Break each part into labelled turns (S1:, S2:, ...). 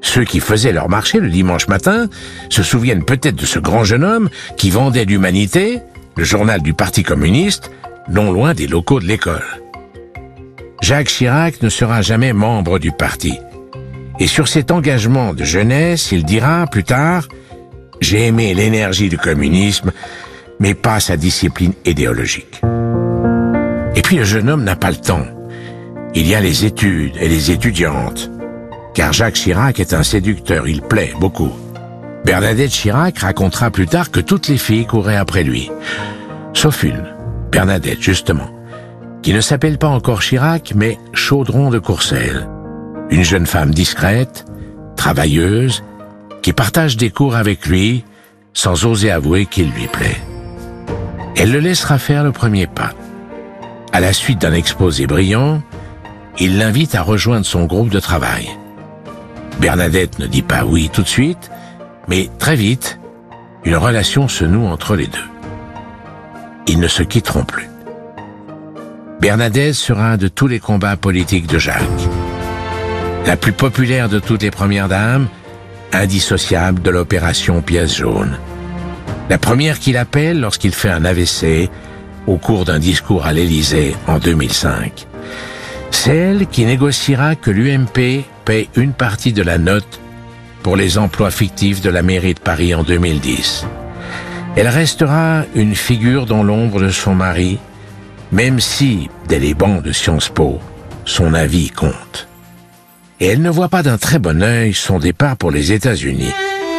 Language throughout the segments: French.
S1: Ceux qui faisaient leur marché le dimanche matin se souviennent peut-être de ce grand jeune homme qui vendait l'Humanité, le journal du Parti communiste, non loin des locaux de l'école. Jacques Chirac ne sera jamais membre du parti. Et sur cet engagement de jeunesse, il dira plus tard « J'ai aimé l'énergie du communisme, mais pas sa discipline idéologique. » Et puis le jeune homme n'a pas le temps. Il y a les études et les étudiantes. Car Jacques Chirac est un séducteur, il plaît beaucoup. Bernadette Chirac racontera plus tard que toutes les filles couraient après lui. Sauf une, Bernadette justement, qui ne s'appelle pas encore Chirac, mais Chaudron de Courcelles. Une jeune femme discrète, travailleuse, qui partage des cours avec lui, sans oser avouer qu'il lui plaît. Elle le laissera faire le premier pas. À la suite d'un exposé brillant, il l'invite à rejoindre son groupe de travail. Bernadette ne dit pas oui tout de suite, mais très vite, une relation se noue entre les deux. Ils ne se quitteront plus. Bernadette sera un de tous les combats politiques de Jacques. La plus populaire de toutes les premières dames, indissociable de l'opération Pièce jaune. La première qu'il appelle lorsqu'il fait un AVC au cours d'un discours à l'Élysée en 2005. C'est elle qui négociera que l'UMP paie une partie de la note pour les emplois fictifs de la mairie de Paris en 2010. Elle restera une figure dans l'ombre de son mari, même si, dès les bancs de Sciences Po, son avis compte. Et elle ne voit pas d'un très bon œil son départ pour les États-Unis.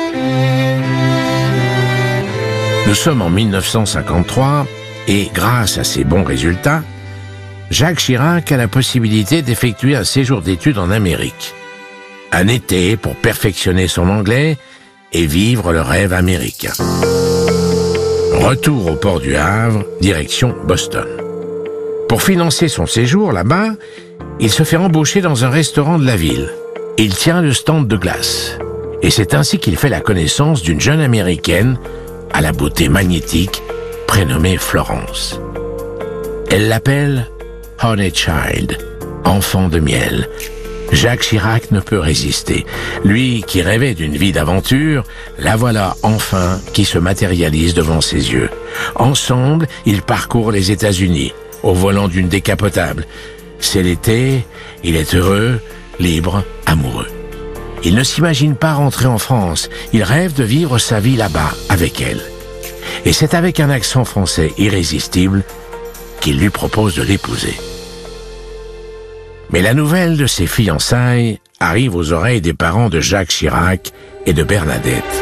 S1: Nous sommes en 1953 et, grâce à ses bons résultats, Jacques Chirac a la possibilité d'effectuer un séjour d'études en Amérique. Un été pour perfectionner son anglais et vivre le rêve américain. Retour au port du Havre, direction Boston. Pour financer son séjour là-bas, il se fait embaucher dans un restaurant de la ville. Il tient le stand de glace. Et c'est ainsi qu'il fait la connaissance d'une jeune Américaine à la beauté magnétique, prénommée Florence. Elle l'appelle Honey Child, enfant de miel. Jacques Chirac ne peut résister. Lui qui rêvait d'une vie d'aventure, la voilà enfin qui se matérialise devant ses yeux. Ensemble, ils parcourent les États-Unis, au volant d'une décapotable. C'est l'été, il est heureux, libre, amoureux. Il ne s'imagine pas rentrer en France, il rêve de vivre sa vie là-bas, avec elle. Et c'est avec un accent français irrésistible qu'il lui propose de l'épouser. Mais la nouvelle de ses fiançailles arrive aux oreilles des parents de Jacques Chirac et de Bernadette.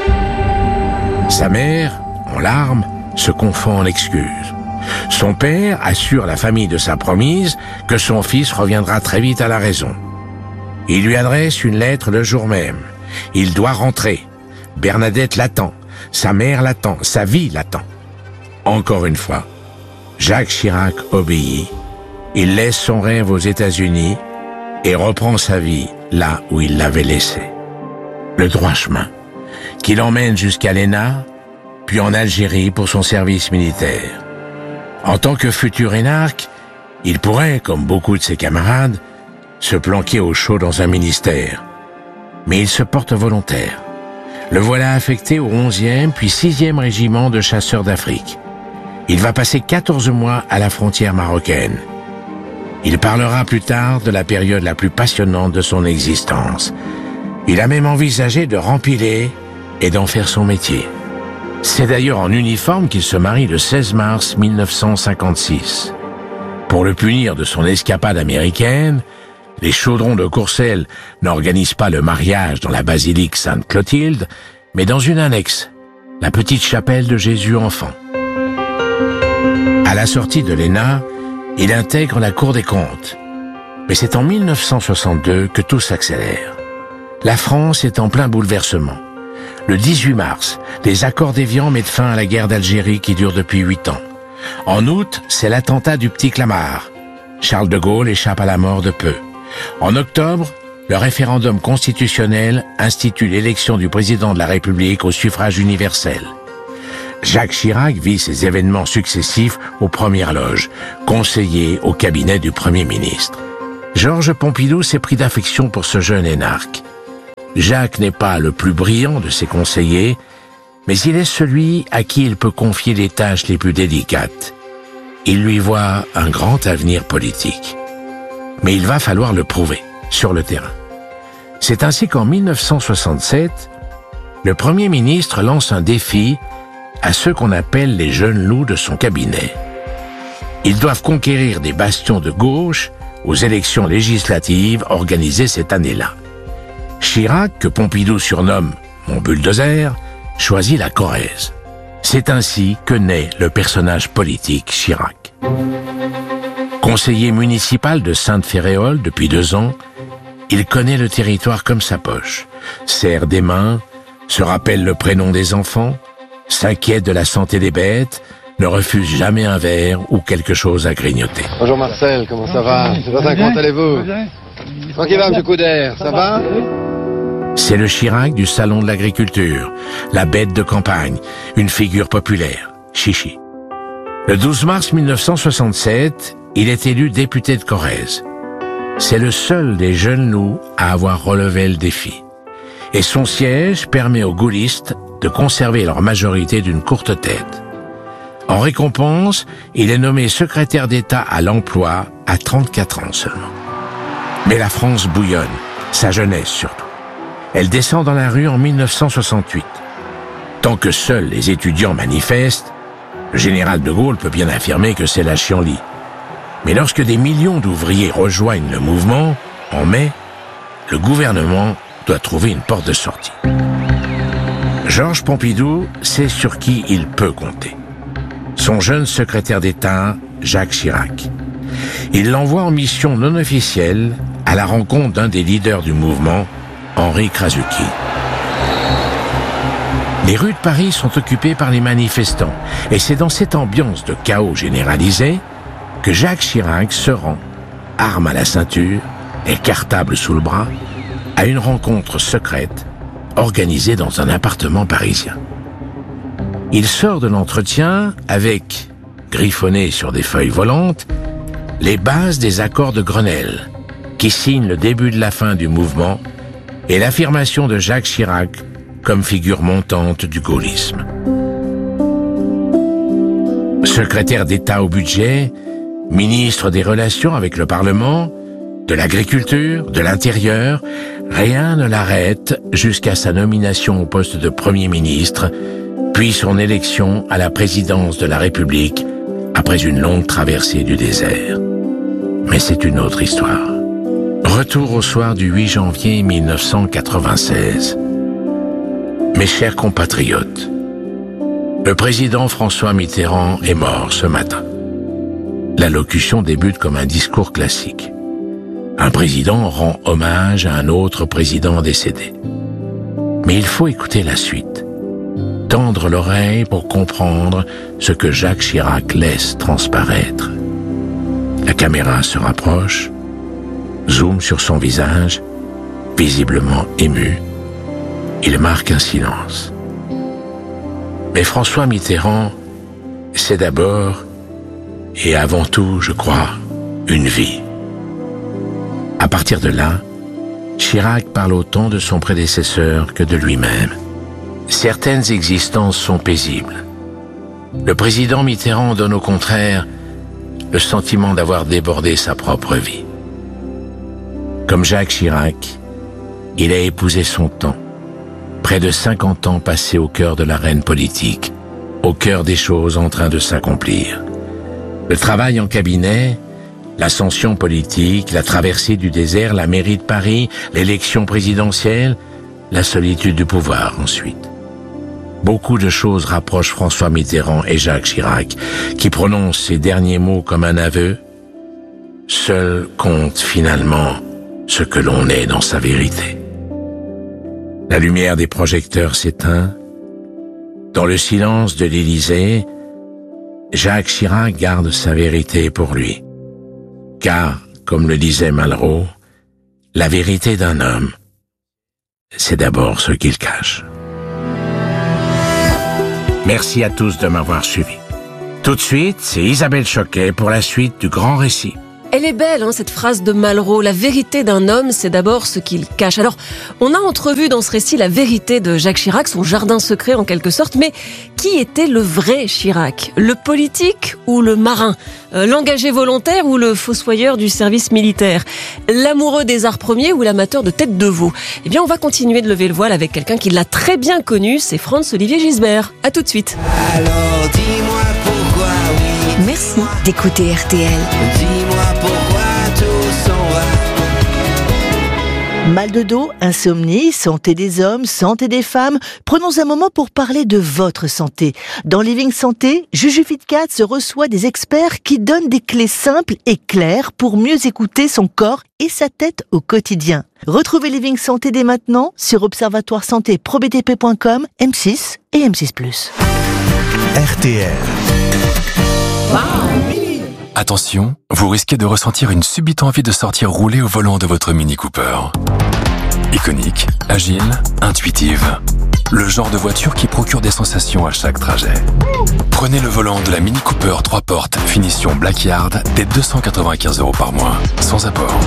S1: Sa mère, en larmes, se confond en excuses. Son père assure la famille de sa promise que son fils reviendra très vite à la raison. Il lui adresse une lettre le jour même. Il doit rentrer. Bernadette l'attend. Sa mère l'attend. Sa vie l'attend. Encore une fois, Jacques Chirac obéit. Il laisse son rêve aux États-Unis et reprend sa vie là où il l'avait laissée. Le droit chemin, qui l'emmène jusqu'à l'ENA, puis en Algérie pour son service militaire. En tant que futur énarque, il pourrait, comme beaucoup de ses camarades, se planquer au chaud dans un ministère. Mais il se porte volontaire. Le voilà affecté au 11e puis 6e régiment de chasseurs d'Afrique. Il va passer 14 mois à la frontière marocaine. Il parlera plus tard de la période la plus passionnante de son existence. Il a même envisagé de rempiler et d'en faire son métier. C'est d'ailleurs en uniforme qu'il se marie le 16 mars 1956. Pour le punir de son escapade américaine, les Chaudrons de Courcelles n'organisent pas le mariage dans la basilique Sainte-Clotilde, mais dans une annexe, la petite chapelle de Jésus-Enfant. À la sortie de l'ENA, il intègre la Cour des comptes. Mais c'est en 1962 que tout s'accélère. La France est en plein bouleversement. Le 18 mars, les accords d'Évian mettent fin à la guerre d'Algérie qui dure depuis 8 ans. En août, c'est l'attentat du Petit Clamart. Charles de Gaulle échappe à la mort de peu. En octobre, le référendum constitutionnel institue l'élection du président de la République au suffrage universel. Jacques Chirac vit ces événements successifs aux premières loges, conseiller au cabinet du Premier ministre. Georges Pompidou s'est pris d'affection pour ce jeune énarque. Jacques n'est pas le plus brillant de ses conseillers, mais il est celui à qui il peut confier les tâches les plus délicates. Il lui voit un grand avenir politique. Mais il va falloir le prouver, sur le terrain. C'est ainsi qu'en 1967, le Premier ministre lance un défi à ceux qu'on appelle les jeunes loups de son cabinet. Ils doivent conquérir des bastions de gauche aux élections législatives organisées cette année-là. Chirac, que Pompidou surnomme « mon bulldozer », choisit la Corrèze. C'est ainsi que naît le personnage politique Chirac. Conseiller municipal de Sainte-Féréole depuis 2 ans, il connaît le territoire comme sa poche, serre des mains, se rappelle le prénom des enfants, s'inquiète de la santé des bêtes, ne refuse jamais un verre ou quelque chose à grignoter.
S2: Bonjour Marcel, comment ça va? Sébastien, comment allez-vous? Comment va, M. Couder? Ça va?
S1: C'est le Chirac du salon de l'agriculture, la bête de campagne, une figure populaire, chichi. Le 12 mars 1967, il est élu député de Corrèze. C'est le seul des jeunes loups à avoir relevé le défi. Et son siège permet aux gaullistes de conserver leur majorité d'une courte tête. En récompense, il est nommé secrétaire d'État à l'emploi à 34 ans seulement. Mais la France bouillonne, sa jeunesse surtout. Elle descend dans la rue en 1968. Tant que seuls les étudiants manifestent, le général de Gaulle peut bien affirmer que c'est la chienlit. Mais lorsque des millions d'ouvriers rejoignent le mouvement, en mai, le gouvernement doit trouver une porte de sortie. Georges Pompidou sait sur qui il peut compter. Son jeune secrétaire d'État, Jacques Chirac. Il l'envoie en mission non officielle à la rencontre d'un des leaders du mouvement, Henri Krasucki. Les rues de Paris sont occupées par les manifestants, et c'est dans cette ambiance de chaos généralisé que Jacques Chirac se rend, arme à la ceinture et cartable sous le bras, à une rencontre secrète organisée dans un appartement parisien. Il sort de l'entretien avec, griffonné sur des feuilles volantes, les bases des accords de Grenelle, qui signent le début de la fin du mouvement et l'affirmation de Jacques Chirac comme figure montante du gaullisme. Secrétaire d'État au budget, ministre des Relations avec le Parlement, de l'Agriculture, de l'Intérieur, rien ne l'arrête jusqu'à sa nomination au poste de Premier ministre, puis son élection à la présidence de la République après une longue traversée du désert. Mais c'est une autre histoire. Retour au soir du 8 janvier 1996. Mes chers compatriotes, le président François Mitterrand est mort ce matin. L'allocution débute comme un discours classique. Un président rend hommage à un autre président décédé. Mais il faut écouter la suite. Tendre l'oreille pour comprendre ce que Jacques Chirac laisse transparaître. La caméra se rapproche, zoom sur son visage, visiblement ému. Il marque un silence. Mais François Mitterrand, c'est d'abord et avant tout, je crois, une vie. À partir de là, Chirac parle autant de son prédécesseur que de lui-même. Certaines existences sont paisibles. Le président Mitterrand donne au contraire le sentiment d'avoir débordé sa propre vie. Comme Jacques Chirac, il a épousé son temps. Près de 50 ans passés au cœur de l'arène politique, au cœur des choses en train de s'accomplir. Le travail en cabinet, l'ascension politique, la traversée du désert, la mairie de Paris, l'élection présidentielle, la solitude du pouvoir ensuite. Beaucoup de choses rapprochent François Mitterrand et Jacques Chirac, qui prononcent ces derniers mots comme un aveu. Seul compte finalement ce que l'on est dans sa vérité. La lumière des projecteurs s'éteint. Dans le silence de l'Élysée, Jacques Chirac garde sa vérité pour lui. Car, comme le disait Malraux, la vérité d'un homme, c'est d'abord ce qu'il cache. Merci à tous de m'avoir suivi. Tout de suite, c'est Isabelle Choquet pour la suite du grand récit.
S3: Elle est belle, cette phrase de Malraux. La vérité d'un homme, c'est d'abord ce qu'il cache. Alors, on a entrevu dans ce récit la vérité de Jacques Chirac, son jardin secret en quelque sorte. Mais qui était le vrai Chirac ? Le politique ou le marin ? L'engagé volontaire ou le fossoyeur du service militaire ? L'amoureux des arts premiers ou l'amateur de tête de veau ? Eh bien, on va continuer de lever le voile avec quelqu'un qui l'a très bien connu, c'est Franz-Olivier Gisbert. À tout de suite.
S4: Alors dis-moi pourquoi, oui.
S5: Merci d'écouter RTL.
S4: Dis-moi pourquoi tout s'en va.
S6: Mal de dos, insomnie, santé des hommes, santé des femmes. Prenons un moment pour parler de votre santé. Dans Living Santé, Juju Fitcat se reçoit des experts qui donnent des clés simples et claires pour mieux écouter son corps et sa tête au quotidien. Retrouvez Living Santé dès maintenant sur observatoire-santé-probtp.com, M6 et M6+.
S7: RTL. Attention, vous risquez de ressentir une subite envie de sortir rouler au volant de votre Mini Cooper. Iconique, agile, intuitive. Le genre de voiture qui procure des sensations à chaque trajet. Prenez le volant de la Mini Cooper 3 portes finition Blackyard dès 295 € par mois, sans apport.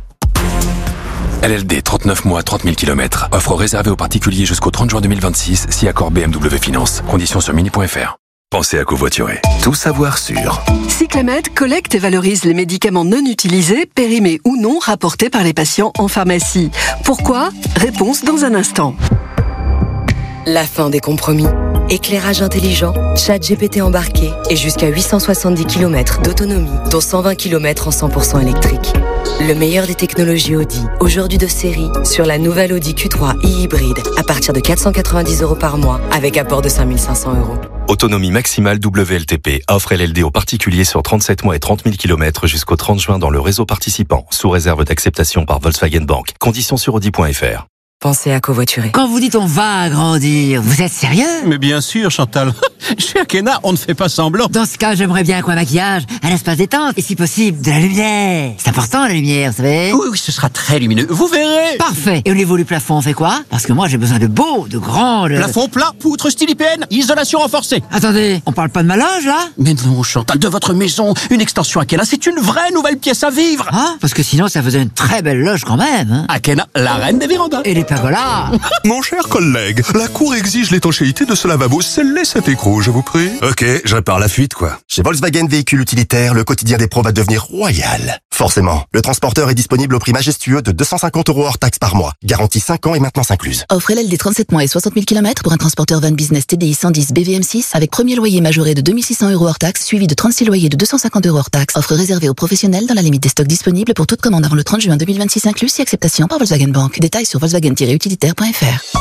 S7: LLD 39 mois 30 000 km. Offre réservée aux particuliers jusqu'au 30 juin 2026 si accord BMW Finance. Conditions sur mini.fr. Pensez à covoiturer. Tout savoir sur
S8: Cyclamed collecte et valorise les médicaments non utilisés, périmés ou non, rapportés par les patients en pharmacie. Pourquoi ? Réponse dans un instant.
S5: La fin des compromis. Éclairage intelligent, chat GPT embarqué et jusqu'à 870 km d'autonomie, dont 120 km en 100% électrique. Le meilleur des technologies Audi, aujourd'hui de série, sur la nouvelle Audi Q3 e-hybride, à partir de 490 € par mois, avec apport de 5 500 €.
S9: Autonomie maximale WLTP. Offre LLD aux particuliers sur 37 mois et 30 000 km jusqu'au 30 juin dans le réseau participant, sous réserve d'acceptation par Volkswagen Bank. Conditions sur Audi.fr.
S5: Pensez à covoiturer.
S10: Quand vous dites on va agrandir, vous êtes sérieux ?
S11: Mais bien sûr, Chantal. Chez Akena, on ne fait pas semblant.
S10: Dans ce cas, j'aimerais bien un maquillage, un espace détente, et si possible, de la lumière. C'est important, la lumière, vous savez ?
S11: Oui, ce sera très lumineux. Vous verrez.
S10: Parfait. Et au niveau du plafond, on fait quoi ? Parce que moi, j'ai besoin de beaux, de grands...
S11: Plafond plat, poutre style IPN, isolation renforcée.
S10: Attendez, on parle pas de ma loge, là ?
S11: Mais non, Chantal, de votre maison, une extension Akena, c'est une vraie nouvelle pièce à vivre.
S10: Ah, parce que sinon, ça faisait une très belle loge quand même.
S11: Akena, la reine des vérandas.
S10: Et les pergolas.
S12: Mon cher collègue, la cour exige l'étanchéité de ce lavabo. Scellez cet écrou, je vous prie.
S13: Ok, je répare la fuite, quoi. Chez Volkswagen Véhicules Utilitaires, le quotidien des pros va devenir royal. Forcément, le transporteur est disponible au prix majestueux de 250 € hors taxe par mois. Garantie 5 ans et maintenance incluse.
S14: Offre LLD 37 mois et 60 000 km pour un transporteur van business TDI 110 BVM6 avec premier loyer majoré de 2 600 € hors taxe, suivi de 36 loyers de 250 € hors taxe. Offre réservée aux professionnels dans la limite des stocks disponibles pour toute commande avant le 30 juin 2026 inclus si acceptation par Volkswagen Bank. Détails sur volkswagen-utilitaire.fr.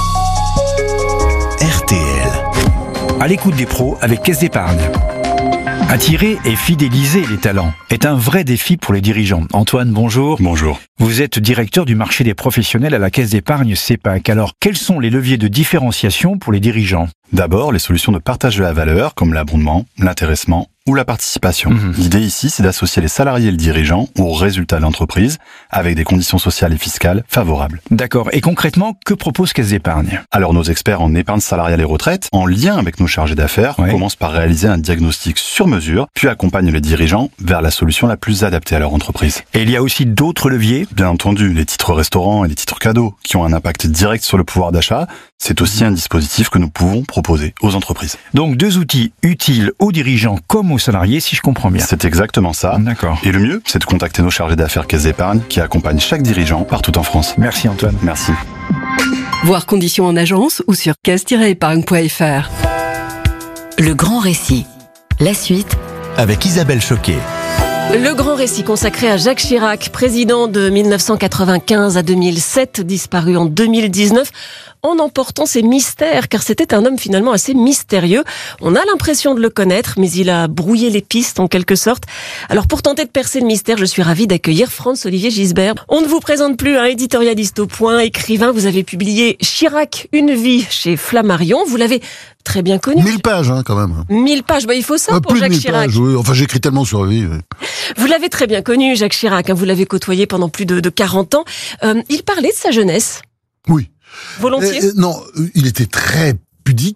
S7: RTL. À l'écoute des pros avec Caisse d'Épargne. Attirer et fidéliser les talents est un vrai défi pour les dirigeants. Antoine, bonjour.
S12: Bonjour.
S7: Vous êtes directeur du marché des professionnels à la Caisse d'Épargne CEPAC. Alors, quels sont les leviers de différenciation pour les dirigeants ?
S12: D'abord, les solutions de partage de la valeur, comme l'abondement, l'intéressement ou la participation. L'idée ici, c'est d'associer les salariés et le dirigeant aux résultats de l'entreprise avec des conditions sociales et fiscales favorables.
S7: D'accord. Et concrètement, que propose Caisse d'Épargne ?
S12: Alors, nos experts en épargne salariale et retraite, en lien avec nos chargés d'affaires, commencent par réaliser un diagnostic sur mesure, puis accompagnent les dirigeants vers la solution la plus adaptée à leur entreprise.
S7: Et il y a aussi d'autres leviers ?
S12: Bien entendu, les titres restaurants et les titres cadeaux, qui ont un impact direct sur le pouvoir d'achat, c'est aussi un dispositif que nous pouvons proposer aux entreprises.
S7: Donc 2 outils utiles aux dirigeants comme aux salariés, si je comprends bien.
S12: C'est exactement ça.
S7: D'accord.
S12: Et le mieux, c'est de contacter nos chargés d'affaires Caisse d'Épargne qui accompagnent chaque dirigeant partout en France.
S7: Merci Antoine.
S12: Merci.
S8: Voir conditions en agence ou sur caisse-épargne.fr.
S5: Le grand récit. La suite
S7: avec Isabelle Choquet.
S3: Le grand récit consacré à Jacques Chirac, président de 1995 à 2007, disparu en 2019, en emportant ses mystères, car c'était un homme finalement assez mystérieux. On a l'impression de le connaître, mais il a brouillé les pistes en quelque sorte. Alors pour tenter de percer le mystère, je suis ravie d'accueillir Franz-Olivier Gisbert. On ne vous présente plus un éditorialiste au point, écrivain. Vous avez publié Chirac, une vie chez Flammarion. Vous l'avez très bien connu.
S15: 1000 pages, quand même.
S3: 1000 pages, il faut ça pour Jacques Chirac.
S15: Pages, oui. Enfin, j'écris tellement sur la vie. Oui.
S3: Vous l'avez très bien connu, Jacques Chirac. Vous l'avez côtoyé pendant plus de 40 ans. Il parlait de sa jeunesse.
S15: Oui.
S3: Volontiers.
S15: Non, il était très pudique.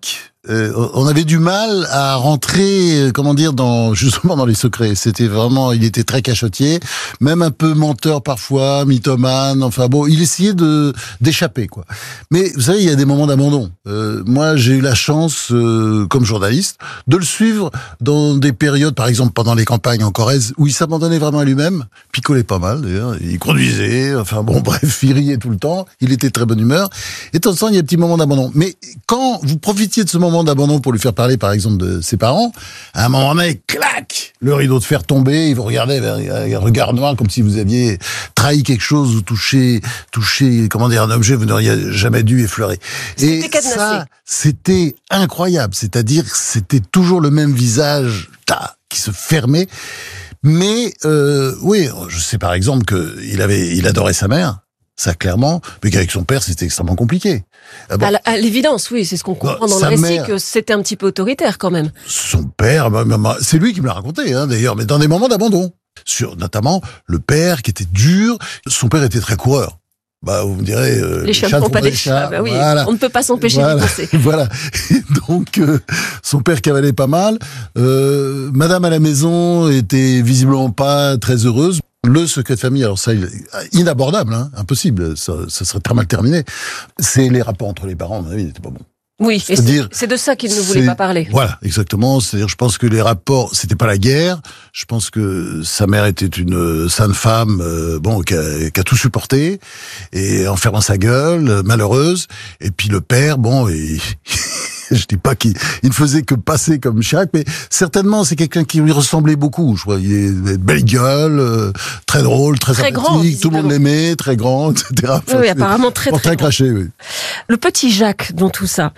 S15: on avait du mal à rentrer, justement dans les secrets. C'était vraiment, il était très cachottier, même un peu menteur parfois, mythomane. Enfin bon, il essayait d'échapper, quoi. Mais vous savez, il y a des moments d'abandon. Moi, j'ai eu la chance, comme journaliste, de le suivre dans des périodes, par exemple pendant les campagnes en Corrèze, où il s'abandonnait vraiment à lui-même, picolait pas mal d'ailleurs, il conduisait, enfin bon, bref, il riait tout le temps, il était de très bonne humeur. Et de temps en temps, il y a un petit moment d'abandon. Mais quand vous profitiez de ce moment d'abandon pour lui faire parler, par exemple, de ses parents, à un moment donné, clac, le rideau de fer tombé, il vous regardait avec un regard noir comme si vous aviez trahi quelque chose ou touché, un objet que vous n'auriez jamais dû effleurer. Et ça, c'était incroyable. C'est-à-dire, c'était toujours le même visage, qui se fermait. Mais, oui, je sais par exemple qu'il adorait sa mère. Ça, clairement, mais qu'avec son père, c'était extrêmement compliqué.
S3: À l'évidence, oui, c'est ce qu'on comprend dans le récit, que c'était un petit peu autoritaire, quand même.
S15: Son père, c'est lui qui me l'a raconté, d'ailleurs, mais dans des moments d'abandon. Notamment, le père qui était dur, son père était très coureur. Vous me direz...
S3: les chats ne font pas des chats, oui, voilà. On ne peut pas s'empêcher d'y penser.
S15: Voilà. Et donc, son père cavalait pas mal. Madame à la maison était visiblement pas très heureuse. Le secret de famille, alors ça, inabordable, impossible, ça serait très mal terminé. C'est les rapports entre les parents, à mon avis, n'étaient pas bons.
S3: Oui, c'est de ça qu'il ne voulait pas parler.
S15: Voilà, exactement. C'est-à-dire, je pense que les rapports, c'était pas la guerre. Je pense que sa mère était une sainte femme, qui a tout supporté, et en fermant sa gueule, malheureuse. Et puis le père, je dis pas qu'il ne faisait que passer comme Chirac, mais certainement c'est quelqu'un qui lui ressemblait beaucoup. Je vois, il est belle gueule, très drôle, très sympathique, grand, tout le monde l'aimait, très grand, etc.
S3: Oui, apparemment très
S15: craché, oui.
S3: Le petit Jacques dans tout ça,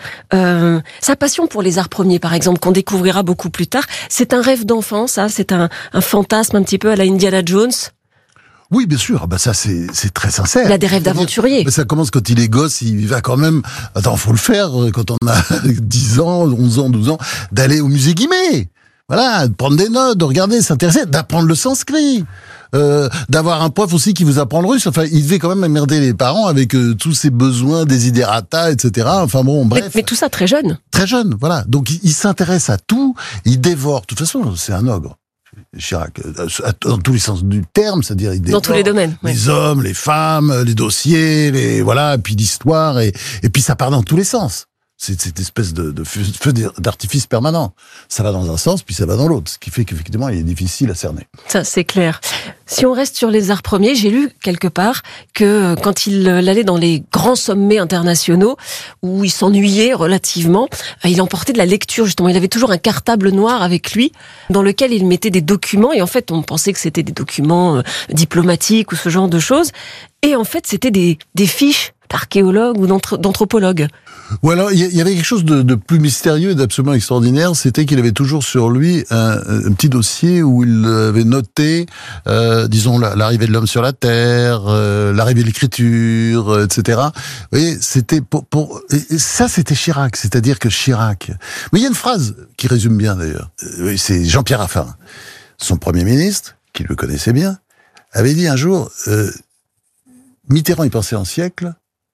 S3: sa passion pour les arts premiers, par exemple, qu'on découvrira beaucoup plus tard, c'est un rêve d'enfant, ça, c'est un fantasme un petit peu à la Indiana Jones.
S15: Oui, bien sûr. Ça, c'est très sincère.
S3: Il a des rêves d'aventurier.
S15: Ça commence quand il est gosse, il va quand même... Attends, faut le faire quand on a 10 ans, 11 ans, 12 ans, d'aller au musée Guimet. Voilà, de prendre des notes, de regarder, s'intéresser, d'apprendre le sanskrit. D'avoir un prof aussi qui vous apprend le russe. Enfin, il devait quand même emmerder les parents avec tous ses besoins, desiderata, etc. Enfin bon, bref.
S3: Mais tout ça très jeune.
S15: Très jeune, voilà. Donc il s'intéresse à tout, il dévore. De toute façon, c'est un ogre. Chirac, dans tous les sens du terme, c'est-à-dire il
S3: dans tous les domaines,
S15: les hommes, les femmes, les dossiers, et puis l'histoire, et puis ça part dans tous les sens. C'est cette espèce de feu d'artifice permanent. Ça va dans un sens, puis ça va dans l'autre, ce qui fait qu'effectivement, il est difficile à cerner.
S3: Ça, c'est clair. Si on reste sur les arts premiers, j'ai lu quelque part que quand il allait dans les grands sommets internationaux, où il s'ennuyait relativement, il emportait de la lecture, justement. Il avait toujours un cartable noir avec lui, dans lequel il mettait des documents, et en fait, on pensait que c'était des documents diplomatiques ou ce genre de choses. Et en fait, c'était des fiches d'archéologues ou d'anthropologues.
S15: Ou alors, il y avait quelque chose de plus mystérieux et d'absolument extraordinaire, c'était qu'il avait toujours sur lui un petit dossier où il avait noté, l'arrivée de l'homme sur la Terre, l'arrivée de l'écriture, etc. Vous voyez, c'était et ça, c'était Chirac. C'est-à-dire que Chirac... Mais il y a une phrase qui résume bien, d'ailleurs. C'est Jean-Pierre Raffarin, son Premier ministre, qui le connaissait bien, avait dit un jour, Mitterrand y pensait en siècle,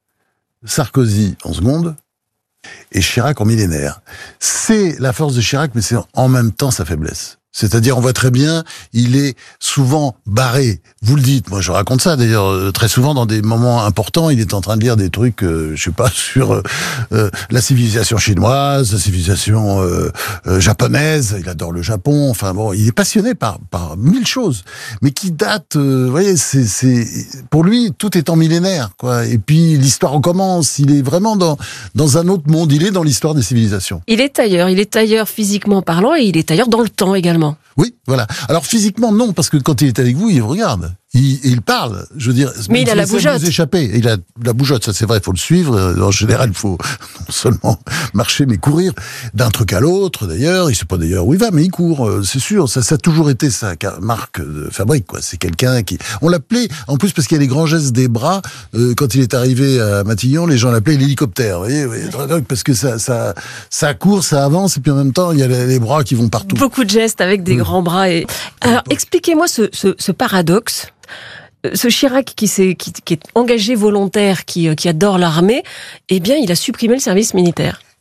S15: Sarkozy en seconde, et Chirac en millénaire. C'est la force de Chirac, mais c'est en même temps sa faiblesse. C'est-à-dire, on voit très bien, il est souvent barré. Vous le dites, moi je raconte ça d'ailleurs, très souvent dans des moments importants, il est en train de lire des trucs, je sais pas, sur la civilisation chinoise, la civilisation japonaise, il adore le Japon, enfin bon, il est passionné par mille choses, mais qui datent, vous voyez, c'est pour lui, tout est en millénaire, quoi. Et puis l'histoire recommence, il est vraiment dans un autre monde, il est dans l'histoire des civilisations.
S3: Il est ailleurs physiquement parlant, et il est ailleurs dans le temps également.
S15: Oui, voilà. Alors physiquement, non, parce que quand il est avec vous, il vous regarde. Il parle, je veux dire.
S3: Mais il a la bougeotte.
S15: Vous échapper. Il a la bougeotte, ça c'est vrai, il faut le suivre. En général, il faut non seulement marcher, mais courir d'un truc à l'autre. D'ailleurs, il sait pas d'ailleurs où il va, mais il court, c'est sûr. Ça a toujours été sa marque de fabrique, quoi. C'est quelqu'un qui... On l'appelait, en plus parce qu'il y a les grands gestes des bras, quand il est arrivé à Matignon, les gens l'appelaient l'hélicoptère. Vous voyez, parce que ça court, ça avance, et puis en même temps, il y a les bras qui vont partout.
S3: Beaucoup de gestes avec des grands bras. Alors, expliquez-moi ce paradoxe. Ce Chirac qui est engagé volontaire, qui adore l'armée, eh bien, il a supprimé le service militaire.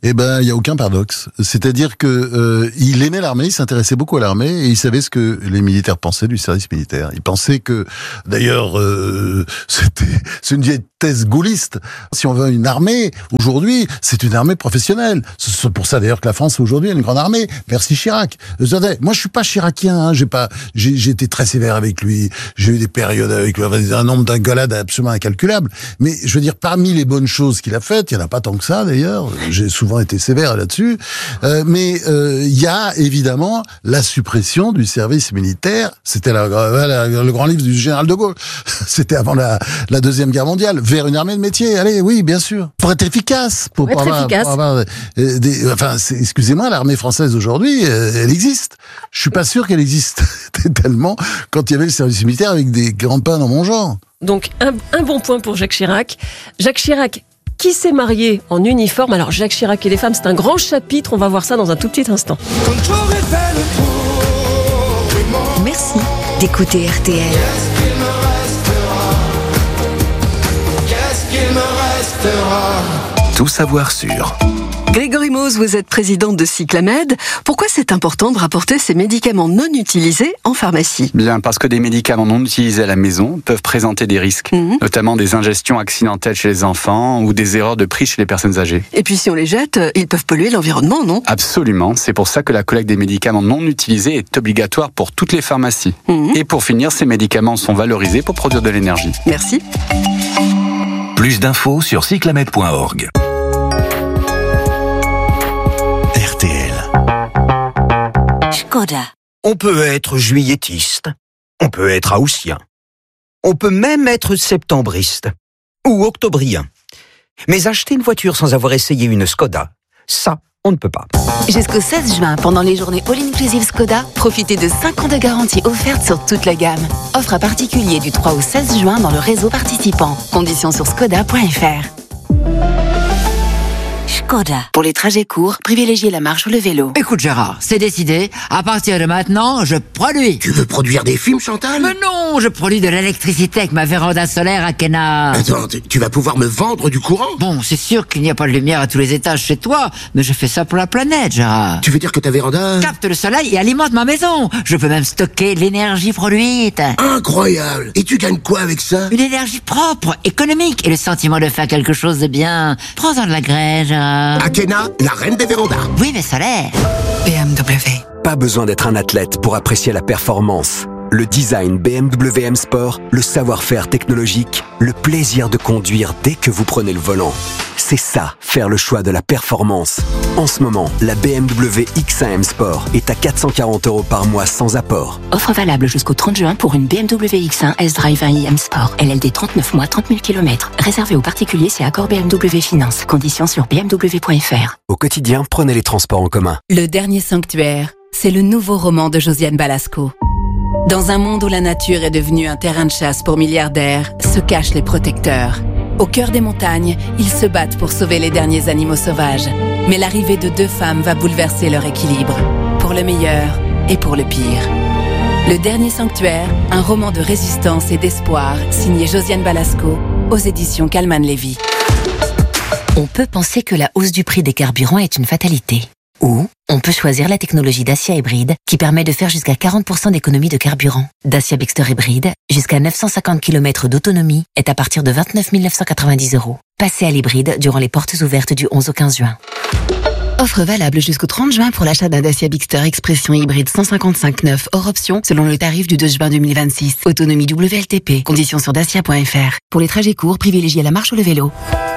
S15: Eh ben, il y a aucun paradoxe. C'est-à-dire que il aimait l'armée, il s'intéressait beaucoup à l'armée et il savait ce que les militaires pensaient du service militaire. Il pensait que, d'ailleurs, c'est une vieille thèse gaulliste. Si on veut une armée aujourd'hui, c'est une armée professionnelle. C'est pour ça d'ailleurs que la France aujourd'hui a une grande armée. Merci Chirac. Moi, je suis pas chiracien. Hein. J'ai été très sévère avec lui. J'ai eu des périodes avec lui, un nombre d'engueulades absolument incalculable. Mais je veux dire, parmi les bonnes choses qu'il a faites, il y en a pas tant que ça d'ailleurs. J'ai souvent été sévère là-dessus, mais il y a évidemment la suppression du service militaire. C'était le grand livre du général de Gaulle. C'était avant la Deuxième Guerre mondiale. Vers une armée de métier. Allez, oui, bien sûr. Pour être efficace. Pour avoir excusez-moi, l'armée française aujourd'hui, elle existe. Je suis pas sûr qu'elle existe tellement quand il y avait le service militaire avec des grands pains dans mon genre.
S3: Donc, un bon point pour Jacques Chirac. Jacques Chirac, qui s'est marié en uniforme. Alors, Jacques Chirac et les femmes, c'est un grand chapitre. On va voir ça dans un tout petit instant.
S16: Merci d'écouter RTL.
S4: Qu'est-ce qu'il me restera?
S7: Tout savoir sur...
S8: Grégory Mauze, vous êtes président de Cyclamed. Pourquoi c'est important de rapporter ces médicaments non utilisés en pharmacie?
S17: Bien, parce que des médicaments non utilisés à la maison peuvent présenter des risques, notamment des ingestions accidentelles chez les enfants ou des erreurs de prix chez les personnes âgées.
S8: Et puis si on les jette, ils peuvent polluer l'environnement, non?
S17: Absolument, c'est pour ça que la collecte des médicaments non utilisés est obligatoire pour toutes les pharmacies. Et pour finir, ces médicaments sont valorisés pour produire de l'énergie.
S8: Merci.
S7: Plus d'infos sur cyclamed.org.
S18: On peut être juillettiste, on peut être haussien, on peut même être septembriste ou octobrien. Mais acheter une voiture sans avoir essayé une Skoda, ça, on ne peut pas.
S14: Jusqu'au 16 juin, pendant les journées All-Inclusive Skoda, profitez de 5 ans de garantie offerte sur toute la gamme. Offre à particulier du 3 au 16 juin dans le réseau participant. Conditions sur skoda.fr. Skoda. Pour les trajets courts, privilégiez la marche ou le vélo.
S10: Écoute Gérard, c'est décidé. À partir de maintenant, je produis.
S18: Tu veux produire des films, Chantal?
S10: Mais non, je produis de l'électricité avec ma véranda solaire à Kena.
S18: Attends, tu vas pouvoir me vendre du courant?
S10: Bon, c'est sûr qu'il n'y a pas de lumière à tous les étages chez toi, mais je fais ça pour la planète, Gérard.
S18: Tu veux dire que ta véranda
S10: capte le soleil et alimente ma maison. Je peux même stocker l'énergie produite.
S18: Incroyable. Et tu gagnes quoi avec ça?
S10: Une énergie propre, économique et le sentiment de faire quelque chose de bien. Prends-en de la graine, Gérard.
S18: Akena, la reine des vérandas.
S10: Oui, mais solaire.
S14: BMW.
S19: Pas besoin d'être un athlète pour apprécier la performance. Le design BMW M Sport, le savoir-faire technologique, le plaisir de conduire dès que vous prenez le volant. C'est ça, faire le choix de la performance. En ce moment, la BMW X1 M Sport est à 440 € par mois sans apport.
S14: Offre valable jusqu'au 30 juin pour une BMW X1 S-Drive 1i M Sport. LLD 39 mois, 30 000 km. Réservé aux particuliers, c'est accord BMW Finance. Conditions sur bmw.fr.
S19: Au quotidien, prenez les transports en commun.
S20: Le dernier sanctuaire, c'est le nouveau roman de Josiane Balasco. Dans un monde où la nature est devenue un terrain de chasse pour milliardaires, se cachent les protecteurs. Au cœur des montagnes, ils se battent pour sauver les derniers animaux sauvages. Mais l'arrivée de 2 femmes va bouleverser leur équilibre, pour le meilleur et pour le pire. Le dernier sanctuaire, un roman de résistance et d'espoir, signé Josiane Balasco, aux éditions Calman Lévy.
S14: On peut penser que la hausse du prix des carburants est une fatalité. Ou on peut choisir la technologie Dacia hybride qui permet de faire jusqu'à 40% d'économie de carburant. Dacia Bigster hybride, jusqu'à 950 km d'autonomie, est à partir de 29 990 €. Passez à l'hybride durant les portes ouvertes du 11 au 15 juin. Offre valable jusqu'au 30 juin pour l'achat d'un Dacia Bigster Expression hybride 155/9 hors option selon le tarif du 2 juin 2026. Autonomie WLTP. Conditions sur dacia.fr. Pour les trajets courts, privilégiez la marche ou le vélo.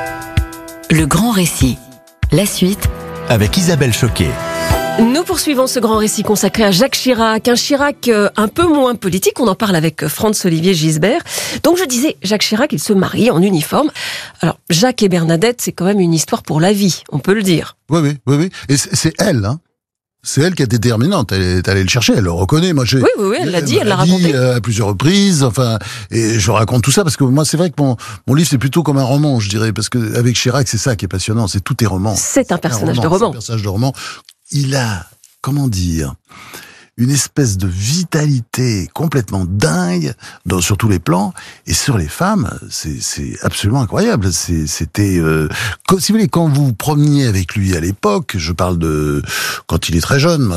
S16: Le grand récit. La suite
S21: avec Isabelle Choquet.
S3: Nous poursuivons ce grand récit consacré à Jacques Chirac. Un Chirac un peu moins politique, on en parle avec Franz-Olivier Gisbert. Donc je disais, Jacques Chirac, il se marie en uniforme. Alors, Jacques et Bernadette, c'est quand même une histoire pour la vie, on peut le dire.
S15: Oui. Et c'est elle, hein. C'est elle qui est déterminante. Elle est allée le chercher, elle le reconnaît. Moi,
S3: oui, elle l'a dit, elle l'a raconté.
S15: À plusieurs reprises, enfin, et je raconte tout ça parce que moi, c'est vrai que mon livre, c'est plutôt comme un roman, je dirais, parce que avec Chirac, c'est ça qui est passionnant, c'est tout est roman.
S3: C'est un personnage de roman.
S15: C'est un personnage de roman. Il a, comment dire, une espèce de vitalité complètement dingue sur tous les plans, et sur les femmes, c'est absolument incroyable. C'était, si vous voulez, quand vous promeniez avec lui à l'époque, je parle de quand il est très jeune,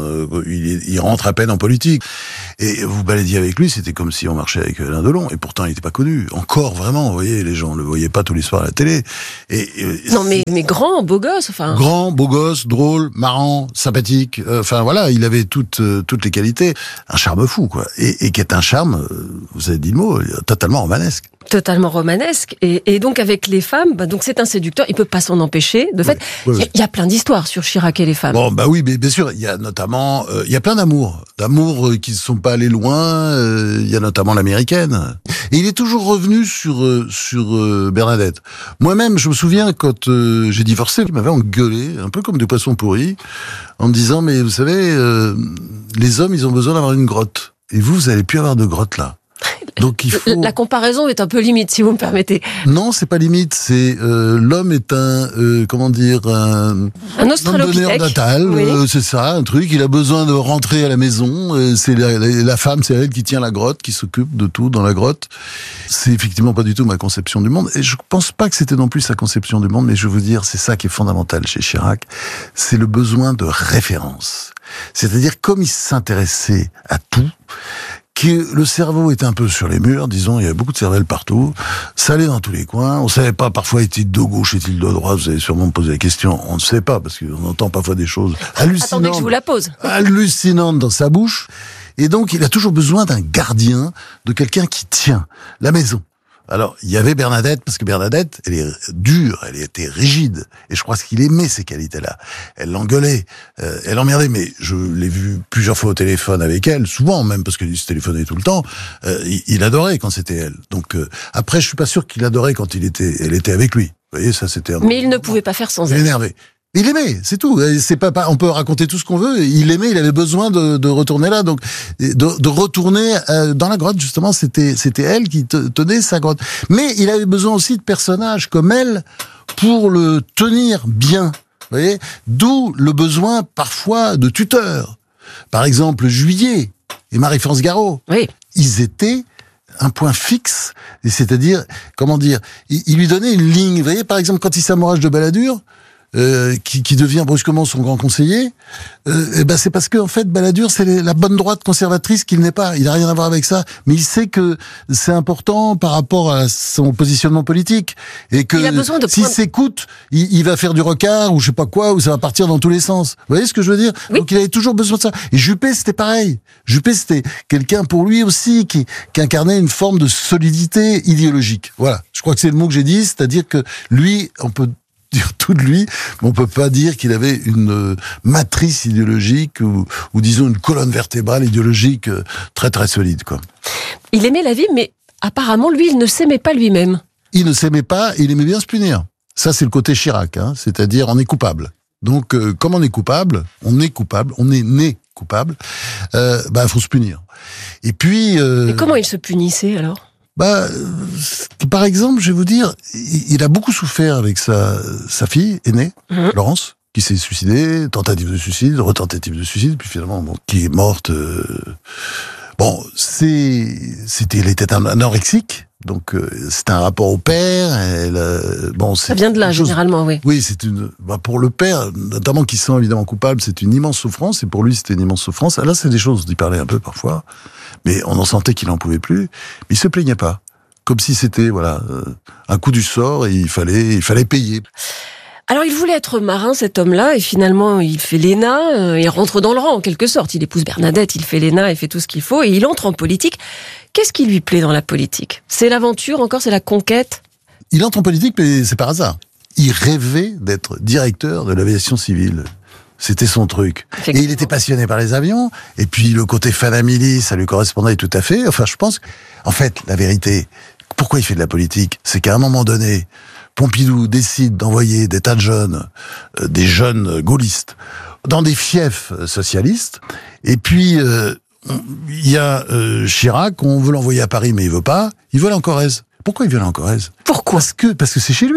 S15: il rentre à peine en politique, et vous baladiez avec lui, c'était comme si on marchait avec Alain Delon, et pourtant il n'était pas connu, encore vraiment, vous voyez, les gens le voyaient pas tous les soirs à la télé.
S3: Non mais grand, beau gosse, enfin.
S15: Grand, beau gosse, drôle, marrant, sympathique, enfin voilà, il avait toutes les qualités, un charme fou, quoi, et qui est un charme, vous avez dit le mot, totalement romanesque.
S3: Totalement romanesque, et donc avec les femmes, donc c'est un séducteur, il peut pas s'en empêcher. De fait, il y a plein d'histoires sur Chirac et les femmes.
S15: Bon, oui, mais bien sûr, il y a notamment, il y a plein d'amours qui ne sont pas allés loin. Il y a notamment l'américaine, et il est toujours revenu sur Bernadette. Moi-même, je me souviens quand j'ai divorcé, il m'avait engueulé, un peu comme des poissons pourris, en me disant, mais vous savez, les hommes, ils ont besoin d'avoir une grotte, et vous allez plus avoir de grotte là. Donc il faut...
S3: La comparaison est un peu limite, si vous me permettez.
S15: Non, c'est pas limite. C'est l'homme est un
S3: australopithèque
S15: natal. Oui. C'est ça, un truc. Il a besoin de rentrer à la maison. C'est la femme, c'est elle qui tient la grotte, qui s'occupe de tout dans la grotte. C'est effectivement pas du tout ma conception du monde. Et je pense pas que c'était non plus sa conception du monde. Mais je veux dire, c'est ça qui est fondamental chez Chirac. C'est le besoin de référence. C'est-à-dire, comme il s'intéressait à tout, que le cerveau était un peu sur les murs, disons, il y avait beaucoup de cervelle partout, ça allait dans tous les coins, on savait pas, parfois est-il de gauche, est-il de droite, vous allez sûrement me poser la question, on ne sait pas, parce qu'on entend parfois des choses hallucinantes.
S3: Attendez que je vous la pose.
S15: Hallucinantes dans sa bouche, et donc il a toujours besoin d'un gardien, de quelqu'un qui tient la maison. Alors, il y avait Bernadette, parce que Bernadette, elle est dure, elle était rigide, et je crois qu'il aimait ces qualités-là. Elle l'engueulait, elle l'emmerdait, mais je l'ai vu plusieurs fois au téléphone avec elle, souvent même, parce qu'il se téléphonait tout le temps, il adorait quand c'était elle. Donc, après, je suis pas sûr qu'il adorait quand elle était avec lui. Vous voyez, ça c'était...
S3: Mais il ne pouvait pas faire sans elle.
S15: Il énervait. Il aimait, c'est tout. C'est pas, on peut raconter tout ce qu'on veut. Il aimait, il avait besoin de retourner là, donc de retourner dans la grotte. Justement, c'était elle qui tenait sa grotte. Mais il avait besoin aussi de personnages comme elle pour le tenir bien. Vous voyez, d'où le besoin parfois de tuteurs. Par exemple, Juillet et Marie-France Garot.
S3: Oui.
S15: Ils étaient un point fixe, c'est-à-dire, comment dire, il lui donnait une ligne. Vous voyez, par exemple, quand il s'amourage de Balladur, qui devient brusquement son grand conseiller, c'est parce que en fait Balladur c'est la bonne droite conservatrice qu'il n'est pas. Il n'a rien à voir avec ça, mais il sait que c'est important par rapport à son positionnement politique et que s'il s'écoute, il va faire du recard ou je sais pas quoi, ou ça va partir dans tous les sens. Vous voyez ce que je veux dire? Oui. Donc il avait toujours besoin de ça. Et Juppé c'était pareil. Juppé c'était quelqu'un pour lui aussi qui incarnait une forme de solidité idéologique. Voilà. Je crois que c'est le mot que j'ai dit, c'est-à-dire que lui, on peut dire tout de lui, mais on peut pas dire qu'il avait une matrice idéologique ou disons une colonne vertébrale idéologique très très solide, quoi.
S3: Il aimait la vie, mais apparemment lui, il ne s'aimait pas lui-même.
S15: Il ne s'aimait pas, il aimait bien se punir. Ça c'est le côté Chirac, hein, c'est-à-dire on est coupable. Donc comme on est coupable, on est né coupable, faut se punir. Et puis.
S3: Et comment il se punissait alors?
S15: Par exemple, je vais vous dire, il a beaucoup souffert avec sa fille aînée, Laurence, qui s'est suicidée, tentative de suicide, retentative de suicide, puis finalement, qui est morte. Elle était un anorexique, donc c'était un rapport au père.
S3: Ça vient de là, généralement, oui.
S15: Oui, c'est pour le père, notamment qui se sent évidemment coupable, c'est une immense souffrance, et pour lui, c'était une immense souffrance. Là, c'est des choses d'y parler un peu parfois, mais on en sentait qu'il n'en pouvait plus. Mais il se plaignait pas, comme si c'était un coup du sort et il fallait payer.
S3: Alors il voulait être marin, cet homme-là, et finalement il fait l'ENA, il rentre dans le rang en quelque sorte. Il épouse Bernadette, il fait l'ENA, il fait tout ce qu'il faut, et il entre en politique. Qu'est-ce qui lui plaît dans la politique? C'est l'aventure encore, c'est la conquête?
S15: Il entre en politique, mais c'est par hasard. Il rêvait d'être directeur de l'aviation civile. C'était son truc. Et il était passionné par les avions, et puis le côté fanamili, ça lui correspondait tout à fait. Enfin, je pense, en fait, la vérité, pourquoi il fait de la politique? C'est qu'à un moment donné, Pompidou décide d'envoyer des tas de jeunes, des jeunes gaullistes, dans des fiefs socialistes, et puis il y a Chirac, on veut l'envoyer à Paris, mais il veut pas, il veut aller en Corrèze. Pourquoi il veut aller en Corrèze?
S3: Pourquoi?
S15: Parce que c'est chez lui.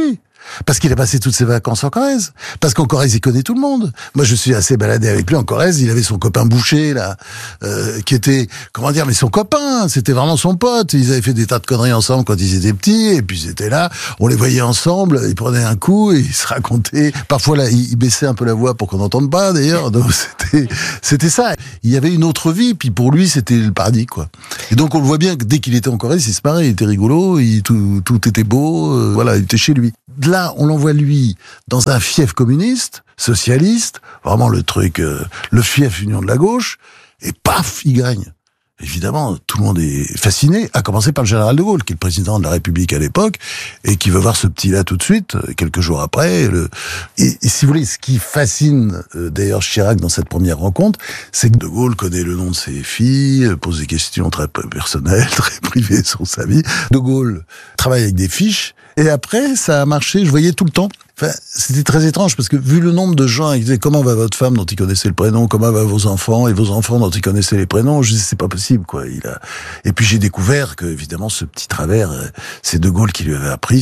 S15: Parce qu'il a passé toutes ses vacances en Corrèze. Parce qu'en Corrèze, il connaît tout le monde. Moi, je suis assez baladé avec lui en Corrèze. Il avait son copain Boucher, là, qui était, mais son copain. C'était vraiment son pote. Ils avaient fait des tas de conneries ensemble quand ils étaient petits. Et puis, c'était là. On les voyait ensemble. Ils prenaient un coup et ils se racontaient. Parfois, là, il baissait un peu la voix pour qu'on n'entende pas, d'ailleurs. Donc, c'était ça. Il y avait une autre vie. Puis, pour lui, c'était le paradis, quoi. Et donc, on le voit bien que dès qu'il était en Corrèze, il se marrait. Il était rigolo. Tout était beau. Voilà, il était chez lui. Là, on l'envoie, lui, dans un fief communiste, socialiste, vraiment le truc, le fief union de la gauche, et paf, il gagne. Évidemment, tout le monde est fasciné, à commencer par le général de Gaulle, qui est le président de la République à l'époque, et qui veut voir ce petit-là tout de suite, quelques jours après. Et si vous voulez, ce qui fascine d'ailleurs Chirac dans cette première rencontre, c'est que de Gaulle connaît le nom de ses filles, pose des questions très personnelles, très privées sur sa vie. De Gaulle travaille avec des fiches, et après, ça a marché, je voyais tout le temps. Enfin, c'était très étrange, parce que vu le nombre de gens qui disaient comment va votre femme dont il connaissait le prénom, comment va vos enfants, et vos enfants dont il connaissait les prénoms, je disais c'est pas possible, quoi. Et puis j'ai découvert que, évidemment, ce petit travers, c'est De Gaulle qui lui avait appris,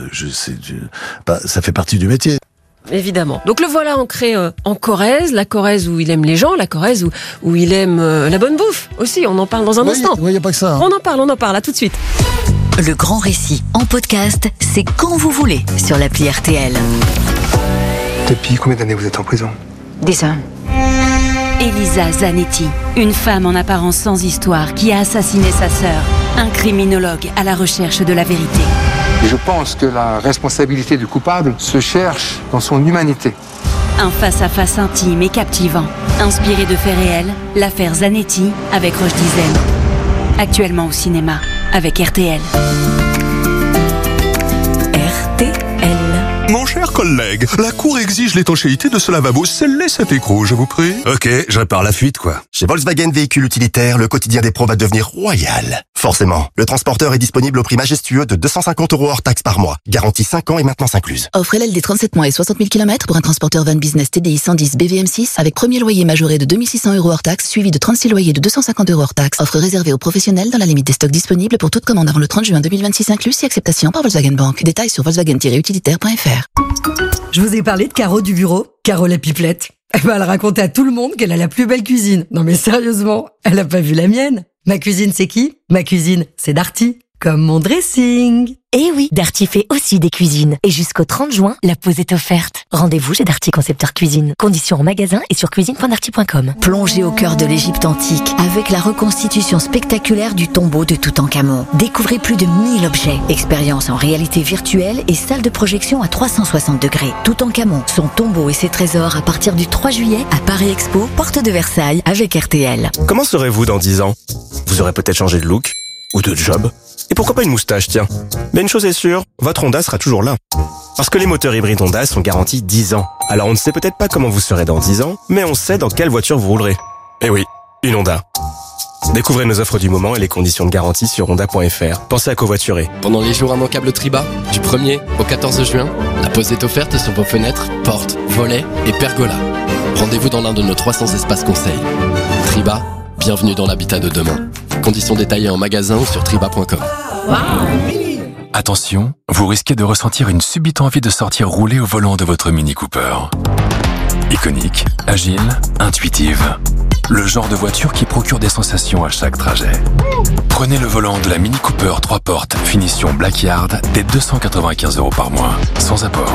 S15: ça fait partie du métier.
S3: Évidemment. Donc le voilà ancré en Corrèze, la Corrèze où il aime les gens, la Corrèze où il aime la bonne bouffe aussi, on en parle dans un instant.
S15: Oui, y a pas que ça. Hein.
S3: On en parle, à tout de suite.
S16: Le grand récit en podcast, c'est quand vous voulez sur l'appli RTL.
S21: Depuis combien d'années vous êtes en prison ?
S16: 10 ans.
S20: Elisa Zanetti, une femme en apparence sans histoire qui a assassiné sa sœur. Un criminologue à la recherche de la vérité.
S21: Je pense que la responsabilité du coupable se cherche dans son humanité.
S20: Un face-à-face intime et captivant. Inspiré de faits réels, l'affaire Zanetti avec Roche Dizem. Actuellement au cinéma avec RTL.
S22: Mon cher collègue, la Cour exige l'étanchéité de ce lavabo. Scellez cet écrou, je vous prie.
S13: Ok, je répare la fuite, quoi. Chez Volkswagen Véhicules Utilitaires, le quotidien des pros va devenir royal. Forcément, le transporteur est disponible au prix majestueux de 250 € hors taxe par mois. Garantie 5 ans et maintenance incluse.
S14: Offre LLD 37 mois et 60 000 km pour un transporteur van business TDI 110 BVM6 avec premier loyer majoré de 2600 € hors taxe suivi de 36 loyers de 250 € hors taxe. Offre réservée aux professionnels dans la limite des stocks disponibles pour toute commande avant le 30 juin 2026 inclus si acceptation par Volkswagen Bank. Détails sur volkswagen-utilitaire.fr.
S23: Je vous ai parlé de Caro du bureau, Caro la pipelette. Elle racontait à tout le monde qu'elle a la plus belle cuisine. Non mais sérieusement, elle a pas vu la mienne. Ma cuisine c'est qui ? Ma cuisine c'est Darty. Comme mon dressing.
S24: Eh oui, Darty fait aussi des cuisines. Et jusqu'au 30 juin, la pause est offerte. Rendez-vous chez Darty Concepteur Cuisine. Conditions en magasin et sur cuisine.darty.com.
S16: Plongez au cœur de l'Égypte antique avec la reconstitution spectaculaire du tombeau de Toutankhamon. Découvrez plus de 1000 objets. Expérience en réalité virtuelle et salle de projection à 360 degrés. Toutankhamon, son tombeau et ses trésors à partir du 3 juillet à Paris Expo, porte de Versailles avec RTL.
S25: Comment serez-vous dans 10 ans ? Vous aurez peut-être changé de look ou de job. Et pourquoi pas une moustache, tiens. Mais une chose est sûre, votre Honda sera toujours là. Parce que les moteurs hybrides Honda sont garantis 10 ans. Alors on ne sait peut-être pas comment vous serez dans 10 ans, mais on sait dans quelle voiture vous roulerez. Eh oui, une Honda. Découvrez nos offres du moment et les conditions de garantie sur honda.fr. Pensez à covoiturer.
S26: Pendant les jours immanquables Triba, du 1er au 14 juin, la pause est offerte sur vos fenêtres, portes, volets et pergolas. Rendez-vous dans l'un de nos 300 espaces conseils. Triba, bienvenue dans l'habitat de demain. Conditions détaillées en magasin ou sur triba.com.
S7: Attention, vous risquez de ressentir une subite envie de sortir rouler au volant de votre Mini Cooper. Iconique, agile, intuitive. Le genre de voiture qui procure des sensations à chaque trajet. Prenez le volant de la Mini Cooper 3 portes, finition Blackyard, dès 295 € par mois, sans apport.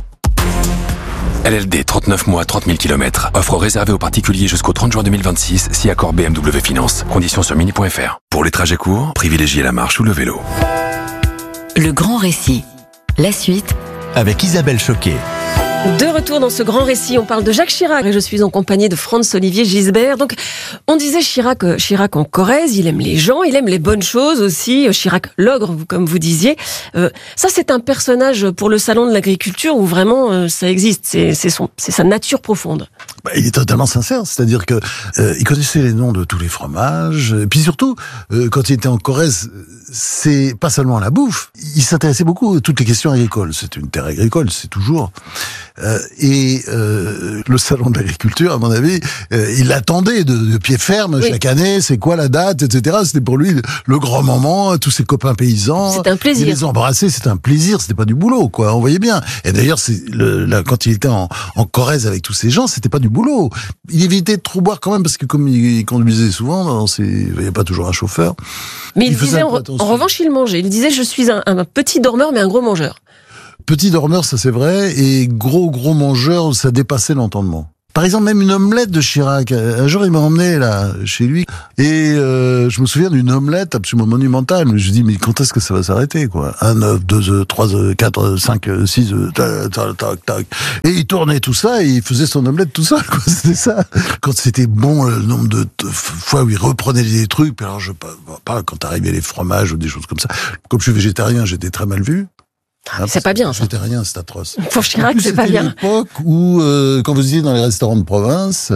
S7: LLD 39 mois, 30 000 km. Offre réservée aux particuliers jusqu'au 30 juin 2026, si accord BMW Finance. Conditions sur mini.fr. Pour les trajets courts, privilégiez la marche ou le vélo.
S16: Le grand récit. La suite
S27: avec Isabelle Choquet.
S3: De retour dans ce grand récit, on parle de Jacques Chirac et je suis en compagnie de Franz-Olivier Gisbert. Donc, on disait Chirac en Corrèze, il aime les gens, il aime les bonnes choses aussi. Chirac l'ogre, comme vous disiez. Ça, c'est un personnage pour le salon de l'agriculture où vraiment ça existe. C'est sa nature profonde.
S15: Il est totalement sincère, c'est-à-dire que il connaissait les noms de tous les fromages. Et puis surtout, quand il était en Corrèze, c'est pas seulement la bouffe. Il s'intéressait beaucoup à toutes les questions agricoles. C'est une terre agricole, c'est toujours. Le salon de l'agriculture, à mon avis, il l'attendait de pied ferme chaque année. C'est quoi la date, etc. C'était pour lui le grand moment. Tous ses copains paysans.
S3: C'était un plaisir.
S15: Il les embrassait. C'était un plaisir. C'était pas du boulot, quoi. On voyait bien. Et d'ailleurs, quand il était en Corrèze avec tous ces gens, c'était pas du boulot. Il évitait de trop boire quand même parce que comme il conduisait souvent, il n'y avait pas toujours un chauffeur.
S3: Mais il disait, en revanche, il mangeait. Il disait, je suis un petit dormeur, mais un gros mangeur.
S15: Petit dormeur, ça c'est vrai, et gros mangeur, ça dépassait l'entendement. Par exemple, même une omelette de Chirac. Un jour, il m'a emmené là chez lui, et je me souviens d'une omelette absolument monumentale. Je me dis, mais quand est-ce que ça va s'arrêter, quoi? 1 œuf, 2 œufs, 3 œufs, 4 œufs, 5 œufs, 6 œufs, tac. Et il tournait tout ça, et il faisait son omelette tout seul, quoi. C'était ça. Quand c'était bon, le nombre de fois où il reprenait des trucs, puis alors pas quand arrivaient les fromages ou des choses comme ça. Comme je suis végétarien, j'étais très mal vu.
S3: C'est pas bien, ça.
S15: Végétarien, c'est atroce.
S3: Pour Chirac, c'est pas bien.
S15: C'était l'époque où, quand vous étiez dans les restaurants de province,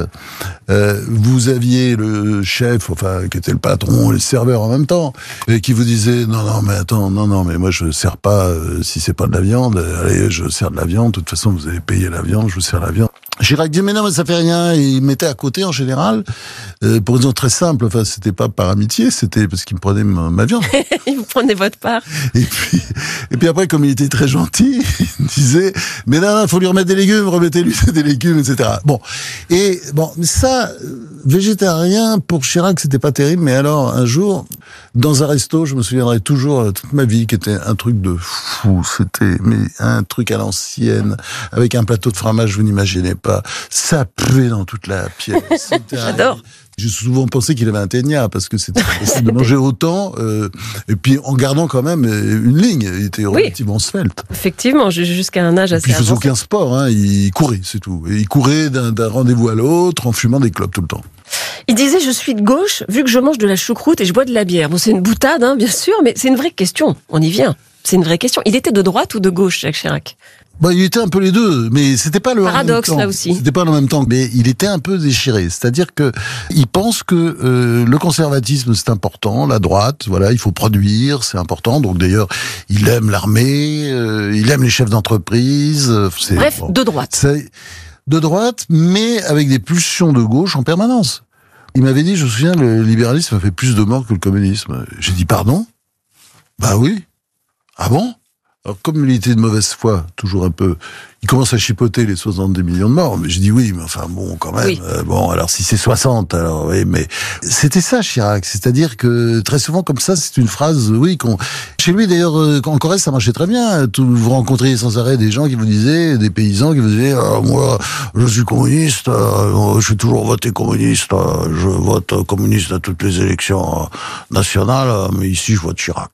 S15: vous aviez le chef, qui était le patron, les serveurs en même temps, et qui vous disait, non, mais moi, je sers pas, si c'est pas de la viande, allez, je sers de la viande, de toute façon, vous allez payer la viande, je vous sers la viande. Chirac dit, mais non, mais ça fait rien, et il mettait à côté, en général, pour une raison très simple, c'était pas par amitié, c'était parce qu'il me prenait ma viande.
S3: Il vous prenait votre part.
S15: Et puis après, comme il était très gentil, il disait, mais non, il faut lui remettre des légumes, remettez-lui des légumes, etc. Mais ça, végétarien, pour Chirac, c'était pas terrible, mais alors, un jour, dans un resto, je me souviendrai toujours, toute ma vie, qui était un truc de fou, c'était, mais un truc à l'ancienne, avec un plateau de fromage, vous n'imaginez pas, ça puait dans toute la pièce.
S3: J'adore.
S15: J'ai souvent pensé qu'il avait un ténia, parce que c'était impossible de manger autant, et puis en gardant quand même une ligne. Il était relativement svelte.
S3: Effectivement, jusqu'à un âge assez
S15: avancé. Il faisait
S3: avancé.
S15: aucun sport, il courait, c'est tout. Et il courait d'un rendez-vous à l'autre en fumant des clopes tout le temps.
S3: Il disait, je suis de gauche, vu que je mange de la choucroute et je bois de la bière. Bon, c'est une boutade, bien sûr, mais c'est une vraie question. On y vient. C'est une vraie question. Il était de droite ou de gauche, Jacques Chirac?
S15: Il était un peu les deux, mais c'était pas le
S3: paradoxe
S15: en même temps.
S3: Là aussi.
S15: C'était pas en même temps, mais il était un peu déchiré. C'est-à-dire que il pense que le conservatisme c'est important, la droite, il faut produire, c'est important. Donc d'ailleurs, il aime l'armée, il aime les chefs d'entreprise.
S3: Bref, de droite.
S15: De droite, mais avec des pulsions de gauche en permanence. Il m'avait dit, je me souviens, le libéralisme a fait plus de morts que le communisme. J'ai dit, pardon? Bah oui. Ah bon? Alors, comme il était de mauvaise foi, toujours un peu, il commence à chipoter les 70 millions de morts. Mais j'ai dit oui, mais quand même. Oui. Alors si c'est 60, alors oui, mais c'était ça, Chirac. C'est-à-dire que très souvent, comme ça, c'est une phrase, chez lui, d'ailleurs, en Corrèze, ça marchait très bien. Vous rencontriez sans arrêt des gens qui vous disaient, des paysans qui vous disaient, moi, je suis communiste, je suis toujours voté communiste, je vote communiste à toutes les élections nationales, mais ici, je vote Chirac.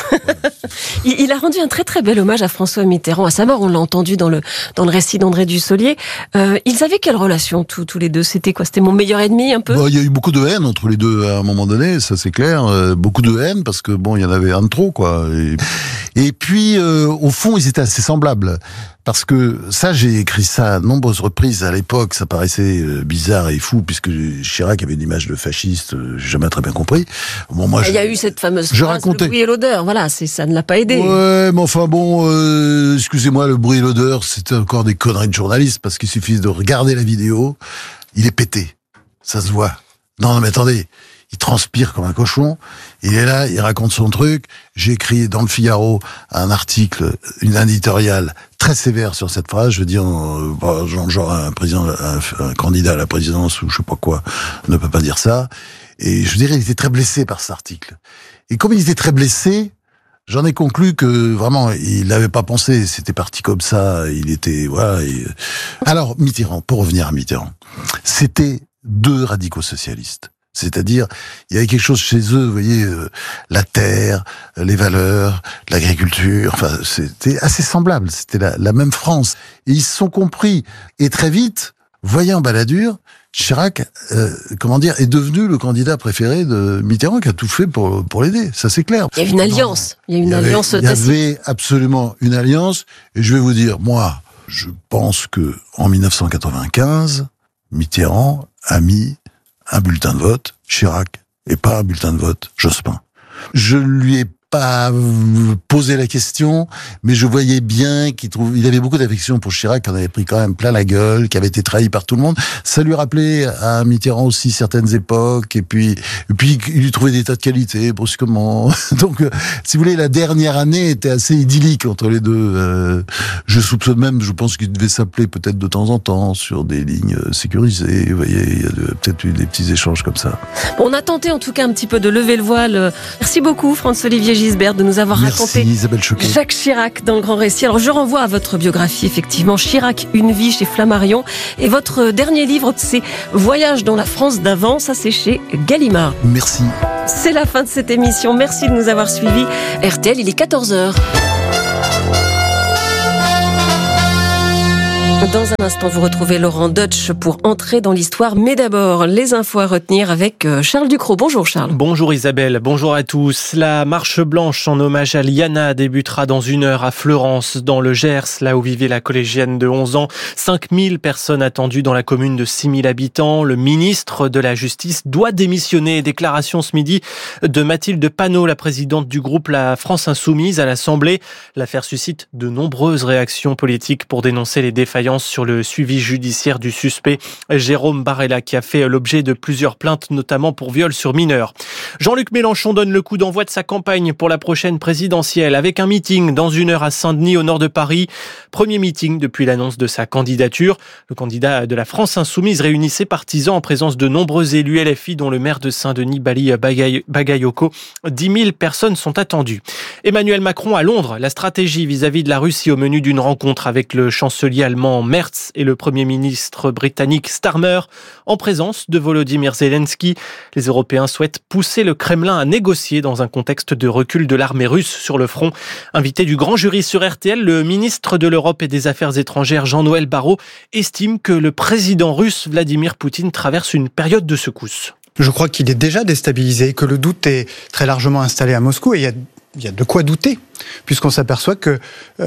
S3: Il a rendu un très très bel hommage à François Mitterrand. À sa mort, on l'a entendu dans le récit d'André Dussolier. Ils avaient quelle relation tous les deux? C'était quoi? C'était mon meilleur ennemi un peu?
S15: Il y a eu beaucoup de haine entre les deux à un moment donné, ça c'est clair. Beaucoup de haine parce que il y en avait un de trop, quoi. Et puis au fond, ils étaient assez semblables. Parce que ça, j'ai écrit ça à de nombreuses reprises à l'époque, ça paraissait bizarre et fou, puisque Chirac avait une image de fasciste, j'ai jamais très bien compris.
S3: Il y a eu cette fameuse phrase, le bruit et l'odeur, ça ne l'a pas aidé.
S15: Ouais, mais excusez-moi, le bruit et l'odeur, c'était encore des conneries de journalistes, parce qu'il suffit de regarder la vidéo, il est pété, ça se voit. Non, mais attendez, il transpire comme un cochon, il est là, il raconte son truc. J'ai écrit dans le Figaro un article, une éditoriale très sévère sur cette phrase. Je veux dire, genre un candidat à la présidence ou je sais pas quoi ne peut pas dire ça. Et je dirais, il était très blessé par cet article. Et comme il était très blessé, j'en ai conclu que vraiment, il n'avait pas pensé. C'était parti comme ça. Il était Alors Mitterrand, pour revenir à Mitterrand, c'était deux radicaux socialistes. C'est-à-dire, il y avait quelque chose chez eux, vous voyez, la terre, les valeurs, l'agriculture, c'était assez semblable, c'était la même France. Et ils se sont compris. Et très vite, voyant Balladur, Chirac, est devenu le candidat préféré de Mitterrand, qui a tout fait pour l'aider, ça c'est clair.
S3: Il y a une alliance, il y
S15: avait absolument une alliance, et je vais vous dire, moi, je pense que en 1995, Mitterrand a mis un bulletin de vote, Chirac, et pas un bulletin de vote, Jospin. Je lui ai pas posé la question, mais je voyais bien il avait beaucoup d'affection pour Chirac, qui en avait pris quand même plein la gueule, qui avait été trahi par tout le monde. Ça lui rappelait à Mitterrand aussi certaines époques, et puis il lui trouvait des tas de qualités, brusquement. Donc, si vous voulez, la dernière année était assez idyllique entre les deux. Je soupçonne même, je pense qu'il devait s'appeler peut-être de temps en temps sur des lignes sécurisées. Vous voyez, il y a peut-être eu des petits échanges comme ça.
S3: On a tenté en tout cas un petit peu de lever le voile. Merci beaucoup Franz-Olivier Gisbert de nous avoir raconté
S15: Isabelle Choquet.
S3: Jacques Chirac dans le Grand Récit. Alors je renvoie à votre biographie, effectivement, Chirac, une vie chez Flammarion. Et votre dernier livre, c'est Voyage dans la France d'avant, ça c'est chez Gallimard.
S15: Merci.
S3: C'est la fin de cette émission. Merci de nous avoir suivis. RTL, il est 14h. Dans un instant, vous retrouvez Laurent Deutsch pour entrer dans l'histoire. Mais d'abord, les infos à retenir avec Charles Ducrot. Bonjour Charles.
S1: Bonjour Isabelle, bonjour à tous. La marche blanche en hommage à Liana débutera dans 1 heure à Fleurance, dans le Gers, là où vivait la collégienne de 11 ans. 5000 personnes attendues dans la commune de 6000 habitants. Le ministre de la Justice doit démissionner. Déclaration ce midi de Mathilde Panot, la présidente du groupe La France Insoumise à l'Assemblée. L'affaire suscite de nombreuses réactions politiques pour dénoncer les défaillances sur le suivi judiciaire du suspect Jérôme Barella, qui a fait l'objet de plusieurs plaintes, notamment pour viol sur mineur. Jean-Luc Mélenchon donne le coup d'envoi de sa campagne pour la prochaine présidentielle avec un meeting dans 1 heure à Saint-Denis, au nord de Paris. Premier meeting depuis l'annonce de sa candidature. Le candidat de la France Insoumise réunit ses partisans en présence de nombreux élus LFI, dont le maire de Saint-Denis, Bali Bagayoko. 10 000 personnes sont attendues. Emmanuel Macron à Londres, la stratégie vis-à-vis de la Russie au menu d'une rencontre avec le chancelier allemand Merz et le Premier ministre britannique Starmer, en présence de Volodymyr Zelensky. Les Européens souhaitent pousser le Kremlin à négocier dans un contexte de recul de l'armée russe sur le front. Invité du grand jury sur RTL, le ministre de l'Europe et des Affaires étrangères Jean-Noël Barrot estime que le président russe Vladimir Poutine traverse une période de secousse.
S2: Je crois qu'il est déjà déstabilisé, que le doute est très largement installé à Moscou et il y a de quoi douter, puisqu'on s'aperçoit que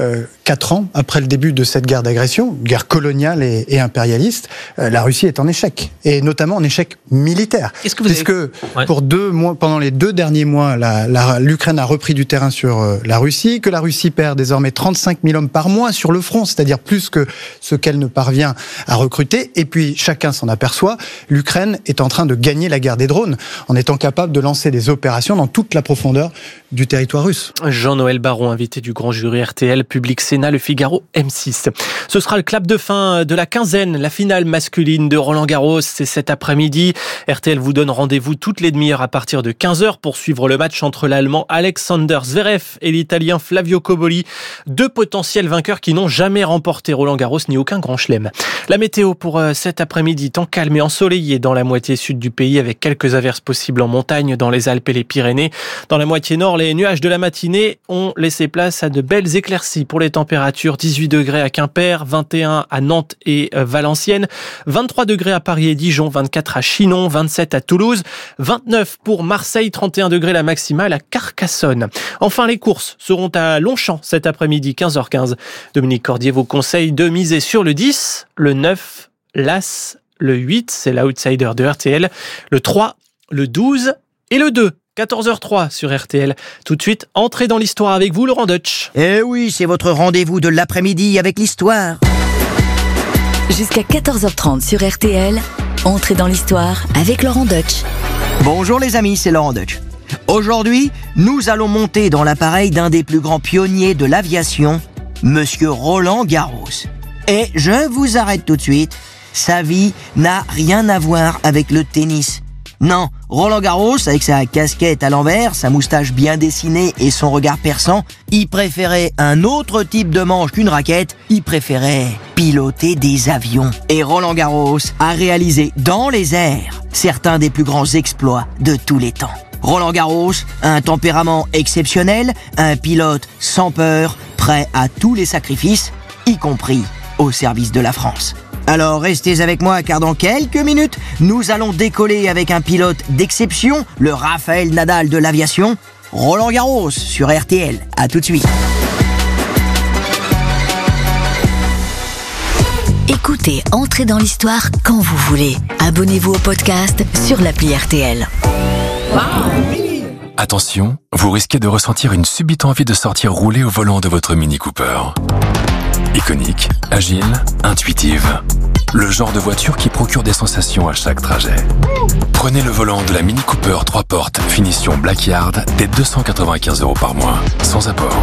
S2: 4 ans après le début de cette guerre d'agression, guerre coloniale et impérialiste, la Russie est en échec, et notamment en échec militaire. Pour 2 mois, pendant les 2 derniers mois, l'Ukraine a repris du terrain sur la Russie, que la Russie perd désormais 35 000 hommes par mois sur le front, c'est-à-dire plus que ce qu'elle ne parvient à recruter, et puis chacun s'en aperçoit, l'Ukraine est en train de gagner la guerre des drones, en étant capable de lancer des opérations dans toute la profondeur du territoire russe.
S1: Jean-Noël Barrot, invité du grand jury RTL, Public Sénat, Le Figaro, M6. Ce sera le clap de fin de la quinzaine, la finale masculine de Roland-Garros, c'est cet après-midi. RTL vous donne rendez-vous toutes les demi-heures à partir de 15h pour suivre le match entre l'Allemand Alexander Zverev et l'Italien Flavio Cobolli. 2 potentiels vainqueurs qui n'ont jamais remporté Roland-Garros ni aucun grand chelem. La météo pour cet après-midi, temps calme et ensoleillé dans la moitié sud du pays avec quelques averses possibles en montagne dans les Alpes et les Pyrénées. Dans la moitié nord, les nuages de la matinée ont laissé place à de belles éclaircies pour les températures. 18 degrés à Quimper, 21 à Nantes et Valenciennes, 23 degrés à Paris et Dijon, 24 à Chinon, 27 à Toulouse, 29 pour Marseille, 31 degrés la maximale à Carcassonne. Enfin, les courses seront à Longchamp cet après-midi, 15h15. Dominique Cordier vous conseille de miser sur le 10, le 9, l'As, le 8, c'est l'outsider de RTL, le 3, le 12 et le 2. 14h03 sur RTL. Tout de suite, entrez dans l'histoire avec vous, Laurent Deutsch.
S6: Eh oui, c'est votre rendez-vous de l'après-midi avec l'histoire.
S16: Jusqu'à 14h30 sur RTL, entrez dans l'histoire avec Laurent Deutsch.
S6: Bonjour les amis, c'est Laurent Deutsch. Aujourd'hui, nous allons monter dans l'appareil d'un des plus grands pionniers de l'aviation, Monsieur Roland Garros. Et je vous arrête tout de suite, sa vie n'a rien à voir avec le tennis. Non, Roland Garros, avec sa casquette à l'envers, sa moustache bien dessinée et son regard perçant, il préférait un autre type de manche qu'une raquette, il préférait piloter des avions. Et Roland Garros a réalisé dans les airs certains des plus grands exploits de tous les temps. Roland Garros a un tempérament exceptionnel, un pilote sans peur, prêt à tous les sacrifices, y compris au service de la France. Alors restez avec moi car dans quelques minutes, nous allons décoller avec un pilote d'exception, le Raphaël Nadal de l'aviation, Roland Garros sur RTL. À tout de suite.
S16: Écoutez, entrez dans l'histoire quand vous voulez. Abonnez-vous au podcast sur l'appli RTL.
S7: Attention, vous risquez de ressentir une subite envie de sortir rouler au volant de votre Mini Cooper. Iconique, agile, intuitive. Le genre de voiture qui procure des sensations à chaque trajet. Prenez le volant de la Mini Cooper 3 portes finition Blackyard dès 295 € par mois, sans apport.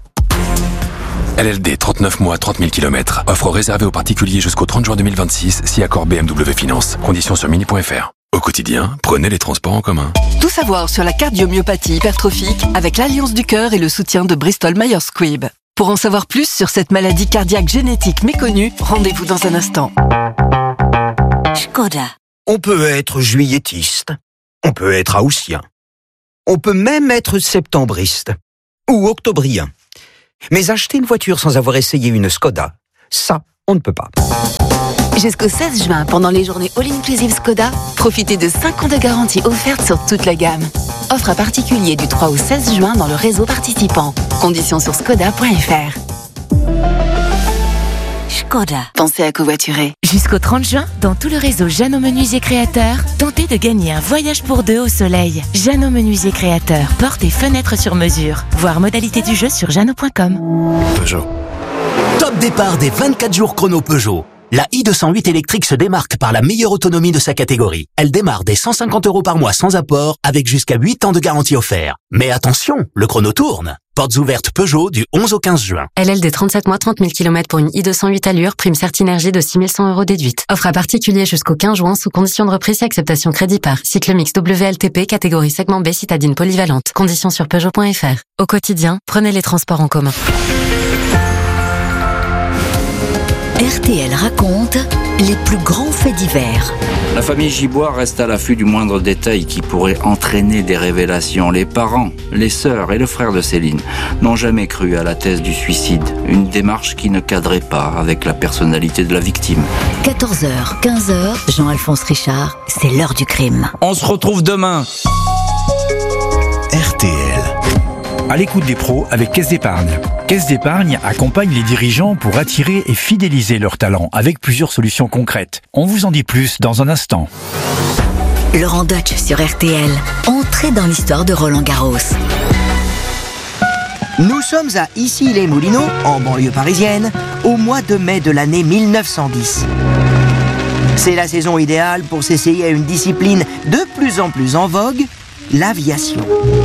S7: LLD 39 mois 30 000 km. Offre réservée aux particuliers jusqu'au 30 juin 2026 si accord BMW Finance. Conditions sur mini.fr. Au quotidien, prenez les transports en commun.
S8: Tout savoir sur la cardiomyopathie hypertrophique avec l'Alliance du cœur et le soutien de Bristol Myers Squibb. Pour en savoir plus sur cette maladie cardiaque génétique méconnue, rendez-vous dans un instant.
S18: Skoda. On peut être juillettiste, on peut être haussien, on peut même être septembriste ou octobrien. Mais acheter une voiture sans avoir essayé une Skoda, ça, on ne peut pas.
S4: Jusqu'au 16 juin, pendant les journées All-Inclusive Skoda, profitez de 5 ans de garantie offerte sur toute la gamme. Offre à particulier du 3 au 16 juin dans le réseau participant. Conditions sur skoda.fr.
S16: Skoda.
S4: Pensez à covoiturer.
S24: Jusqu'au 30 juin, dans tout le réseau Jeannot Menuisier Créateur, tentez de gagner un voyage pour deux au soleil. Jeannot Menuisier Créateur, portes et fenêtres sur mesure. Voir modalité du jeu sur jeannot.com.
S5: Peugeot. Top départ des 24 jours chrono Peugeot. La i208 électrique se démarque par la meilleure autonomie de sa catégorie. Elle démarre dès 150 € par mois sans apport, avec jusqu'à 8 ans de garantie offert. Mais attention, le chrono tourne. Portes ouvertes Peugeot du 11 au 15 juin.
S9: LLD 37 mois 30 000 km pour une i208 allure, prime Certinergie de 6 100 € déduite. Offre à particulier jusqu'au 15 juin sous condition de reprise et acceptation crédit par. Cycle mix WLTP, catégorie segment B, citadine polyvalente. Conditions sur Peugeot.fr. Au quotidien, prenez les transports en commun.
S16: RTL raconte les plus grands faits divers.
S11: La famille Gibois reste à l'affût du moindre détail qui pourrait entraîner des révélations. Les parents, les sœurs et le frère de Céline n'ont jamais cru à la thèse du suicide, une démarche qui ne cadrait pas avec la personnalité de la victime.
S16: 14h, 15h, Jean-Alphonse Richard, c'est l'heure du crime.
S12: On se retrouve demain.
S17: RTL. À l'écoute des pros avec Caisse d'Épargne. Caisse d'Épargne accompagne les dirigeants pour attirer et fidéliser leurs talents avec plusieurs solutions concrètes. On vous en dit plus dans un instant.
S16: Laurent Deutsch sur RTL. Entrez dans l'histoire de Roland Garros.
S6: Nous sommes à Issy-les-Moulineaux, en banlieue parisienne, au mois de mai de l'année 1910. C'est la saison idéale pour s'essayer à une discipline de plus en plus en vogue, l'aviation.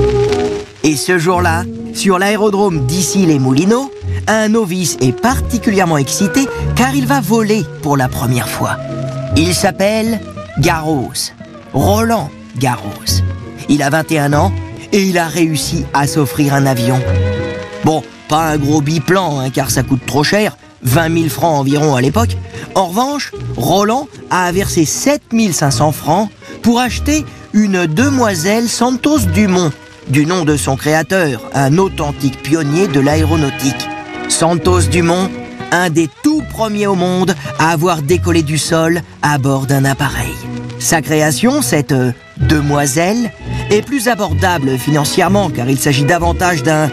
S6: Et ce jour-là, sur l'aérodrome d'Issy-les-Moulineaux, un novice est particulièrement excité car il va voler pour la première fois. Il s'appelle Garros, Roland Garros. Il a 21 ans et il a réussi à s'offrir un avion. Bon, pas un gros biplan, car ça coûte trop cher, 20 000 francs environ à l'époque. En revanche, Roland a versé 7 500 francs pour acheter une demoiselle Santos Dumont, du nom de son créateur, un authentique pionnier de l'aéronautique. Santos Dumont, un des tout premiers au monde à avoir décollé du sol à bord d'un appareil. Sa création, cette demoiselle, est plus abordable financièrement car il s'agit davantage d'un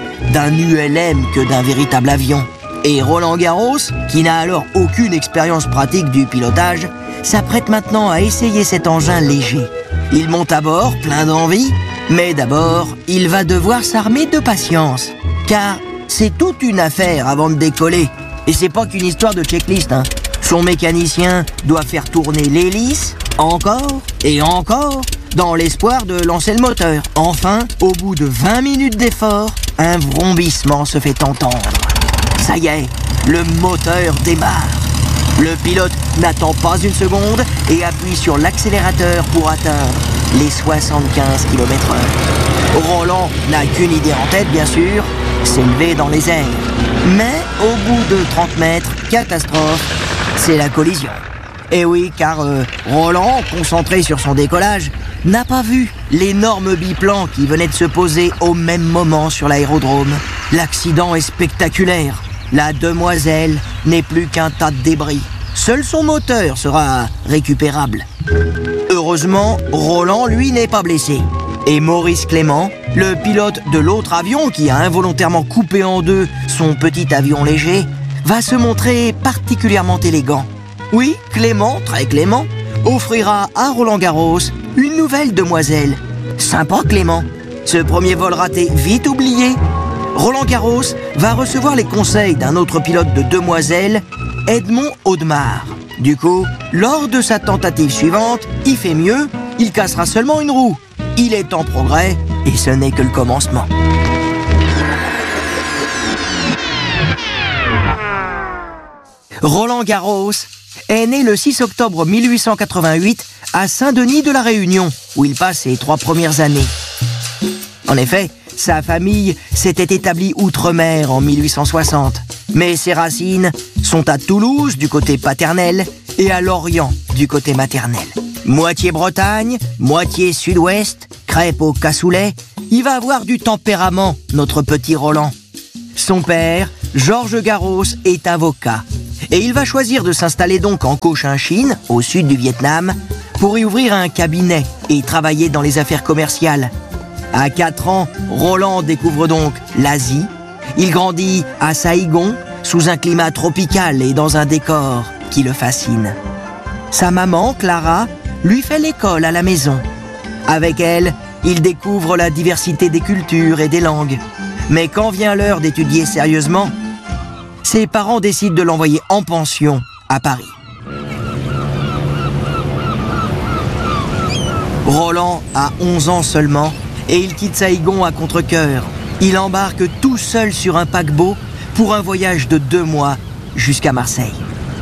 S6: ULM que d'un véritable avion. Et Roland Garros, qui n'a alors aucune expérience pratique du pilotage, s'apprête maintenant à essayer cet engin léger. Il monte à bord, plein d'envie, mais d'abord, il va devoir s'armer de patience, car c'est toute une affaire avant de décoller. Et c'est pas qu'une histoire de checklist, hein. Son mécanicien doit faire tourner l'hélice, encore et encore, dans l'espoir de lancer le moteur. Enfin, au bout de 20 minutes d'effort, un vrombissement se fait entendre. Ça y est, le moteur démarre. Le pilote n'attend pas une seconde et appuie sur l'accélérateur pour atteindre les 75 km/h. Roland n'a qu'une idée en tête, bien sûr, s'élever dans les airs. Mais au bout de 30 mètres, catastrophe, c'est la collision. Et oui, car Roland, concentré sur son décollage, n'a pas vu l'énorme biplan qui venait de se poser au même moment sur l'aérodrome. L'accident est spectaculaire. La demoiselle n'est plus qu'un tas de débris. Seul son moteur sera récupérable. Heureusement, Roland, lui, n'est pas blessé. Et Maurice Clément, le pilote de l'autre avion qui a involontairement coupé en deux son petit avion léger, va se montrer particulièrement élégant. Oui, Clément, très Clément, offrira à Roland Garros une nouvelle demoiselle. Sympa Clément. Ce premier vol raté, vite oublié. Roland Garros va recevoir les conseils d'un autre pilote de demoiselles, Edmond Audemars. Du coup, lors de sa tentative suivante, il fait mieux, il cassera seulement une roue. Il est en progrès et ce n'est que le commencement. Roland Garros est né le 6 octobre 1888 à Saint-Denis de la Réunion, où il passe ses 3 premières années. En effet, sa famille s'était établie outre-mer en 1860, mais ses racines sont à Toulouse du côté paternel et à Lorient du côté maternel. Moitié Bretagne, moitié sud-ouest, crêpe au cassoulet, il va avoir du tempérament, notre petit Roland. Son père, Georges Garros, est avocat. Et il va choisir de s'installer donc en Cochinchine, au sud du Vietnam, pour y ouvrir un cabinet et travailler dans les affaires commerciales. À 4 ans, Roland découvre donc l'Asie. Il grandit à Saïgon, sous un climat tropical et dans un décor qui le fascine. Sa maman, Clara, lui fait l'école à la maison. Avec elle, il découvre la diversité des cultures et des langues. Mais quand vient l'heure d'étudier sérieusement, ses parents décident de l'envoyer en pension à Paris. Roland a 11 ans seulement et il quitte Saïgon à contre-cœur. Il embarque tout seul sur un paquebot pour un voyage de 2 mois jusqu'à Marseille.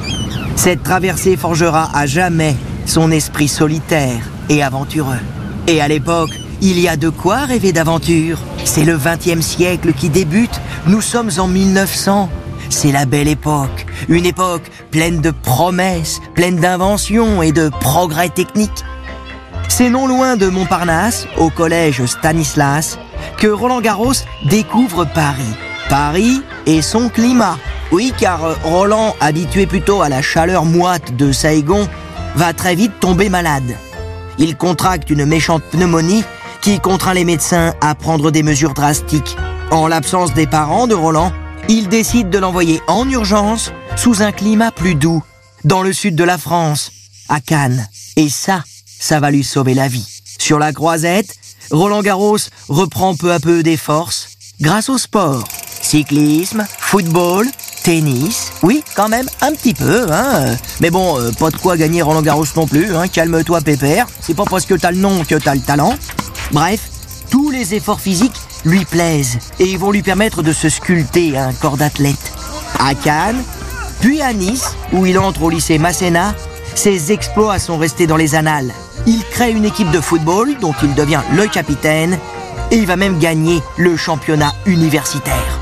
S6: Cette traversée forgera à jamais son esprit solitaire et aventureux. Et à l'époque, il y a de quoi rêver d'aventure. C'est le XXe siècle qui débute, nous sommes en 1900. C'est la belle époque, une époque pleine de promesses, pleine d'inventions et de progrès techniques. C'est non loin de Montparnasse, au collège Stanislas, que Roland Garros découvre Paris. Paris et son climat. Oui, car Roland, habitué plutôt à la chaleur moite de Saïgon, va très vite tomber malade. Il contracte une méchante pneumonie qui contraint les médecins à prendre des mesures drastiques. En l'absence des parents de Roland, il décide de l'envoyer en urgence sous un climat plus doux, dans le sud de la France, à Cannes. Et ça va lui sauver la vie. Sur la croisette, Roland Garros reprend peu à peu des forces grâce au sport. Cyclisme, football, tennis, oui, quand même, un petit peu, hein. Mais bon, pas de quoi gagner Roland Garros non plus, hein. Calme-toi, pépère. C'est pas parce que t'as le nom que t'as le talent. Bref, tous les efforts physiques lui plaisent et ils vont lui permettre de se sculpter un corps d'athlète. À Cannes, puis à Nice, où il entre au lycée Masséna, ses exploits sont restés dans les annales. Il crée une équipe de football dont il devient le capitaine et il va même gagner le championnat universitaire.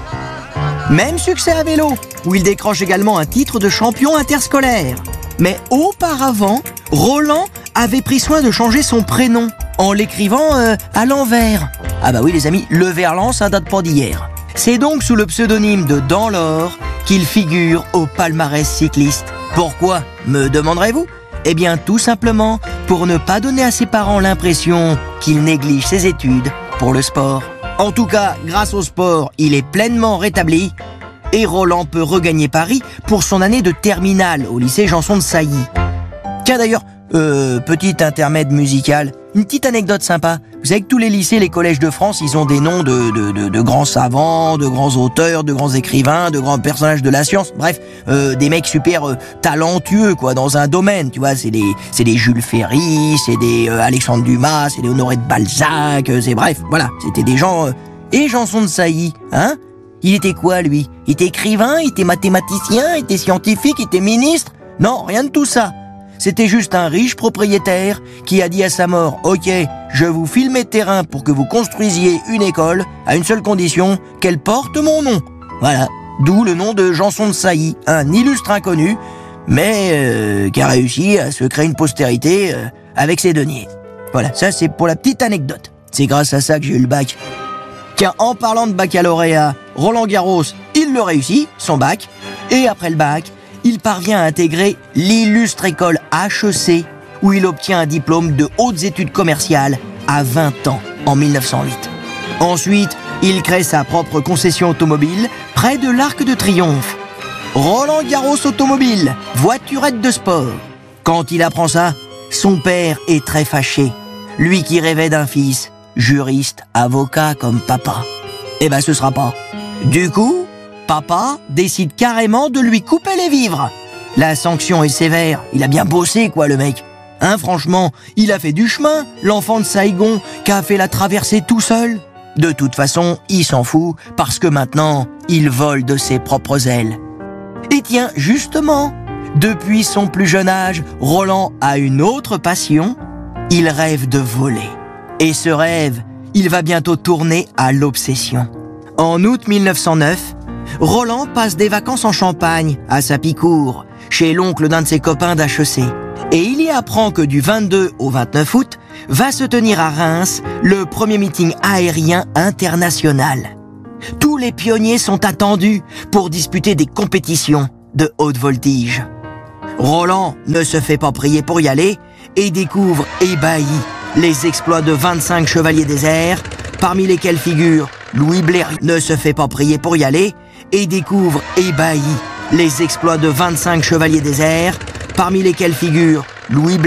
S6: Même succès à vélo, où il décroche également un titre de champion interscolaire. Mais auparavant, Roland avait pris soin de changer son prénom en l'écrivant à l'envers. Ah bah oui les amis, le Verlan, ça date pas d'hier. C'est donc sous le pseudonyme de Dans l'Or qu'il figure au palmarès cycliste. Pourquoi, me demanderez-vous ? Eh bien tout simplement pour ne pas donner à ses parents l'impression qu'il néglige ses études pour le sport. En tout cas, grâce au sport, il est pleinement rétabli et Roland peut regagner Paris pour son année de terminale au lycée Janson de Sailly. Tiens d'ailleurs, petit intermède musical, une petite anecdote sympa. Vous savez que tous les lycées, les collèges de France, ils ont des noms de grands savants, de grands auteurs, de grands écrivains, de grands personnages de la science. Bref, des mecs super talentueux quoi dans un domaine. Tu vois, c'est des Jules Ferry, c'est des Alexandre Dumas, c'est des Honoré de Balzac. C'est bref, voilà, c'était des gens. Et Janson de Sailly, hein ? Il était quoi lui ? Il était écrivain, il était mathématicien, il était scientifique, il était ministre ? Non, rien de tout ça. C'était juste un riche propriétaire qui a dit à sa mort « Ok, je vous file mes terrains pour que vous construisiez une école à une seule condition, qu'elle porte mon nom. » Voilà, d'où le nom de Janson de Sailly, un illustre inconnu, mais qui a réussi à se créer une postérité avec ses deniers. Voilà, ça c'est pour la petite anecdote. C'est grâce à ça que j'ai eu le bac. Tiens, en parlant de baccalauréat, Roland Garros, il le réussit, son bac, et après le bac, il parvient à intégrer l'illustre école HEC, où il obtient un diplôme de hautes études commerciales à 20 ans, en 1908. Ensuite, il crée sa propre concession automobile près de l'Arc de Triomphe. Roland Garros Automobile, voiturette de sport. Quand il apprend ça, son père est très fâché. Lui qui rêvait d'un fils, juriste, avocat comme papa. Eh ben ce sera pas. Du coup, papa décide carrément de lui couper les vivres. La sanction est sévère, il a bien bossé quoi le mec. Franchement, il a fait du chemin, l'enfant de Saigon, qui a fait la traversée tout seul. De toute façon, il s'en fout, parce que maintenant, il vole de ses propres ailes. Et tiens, justement, depuis son plus jeune âge, Roland a une autre passion, il rêve de voler. Et ce rêve, il va bientôt tourner à l'obsession. En août 1909, Roland passe des vacances en Champagne, à Sapicourt, chez l'oncle d'un de ses copains d'HEC. Et il y apprend que du 22 au 29 août, va se tenir à Reims le premier meeting aérien international. Tous les pionniers sont attendus pour disputer des compétitions de haute voltige. Roland ne se fait pas prier pour y aller et découvre ébahi les exploits de 25 chevaliers des airs, parmi lesquels figure Louis Blériot. Ne se fait pas prier pour y aller et découvre ébahi les exploits de 25 chevaliers des airs, parmi lesquels figure Louis Blériot.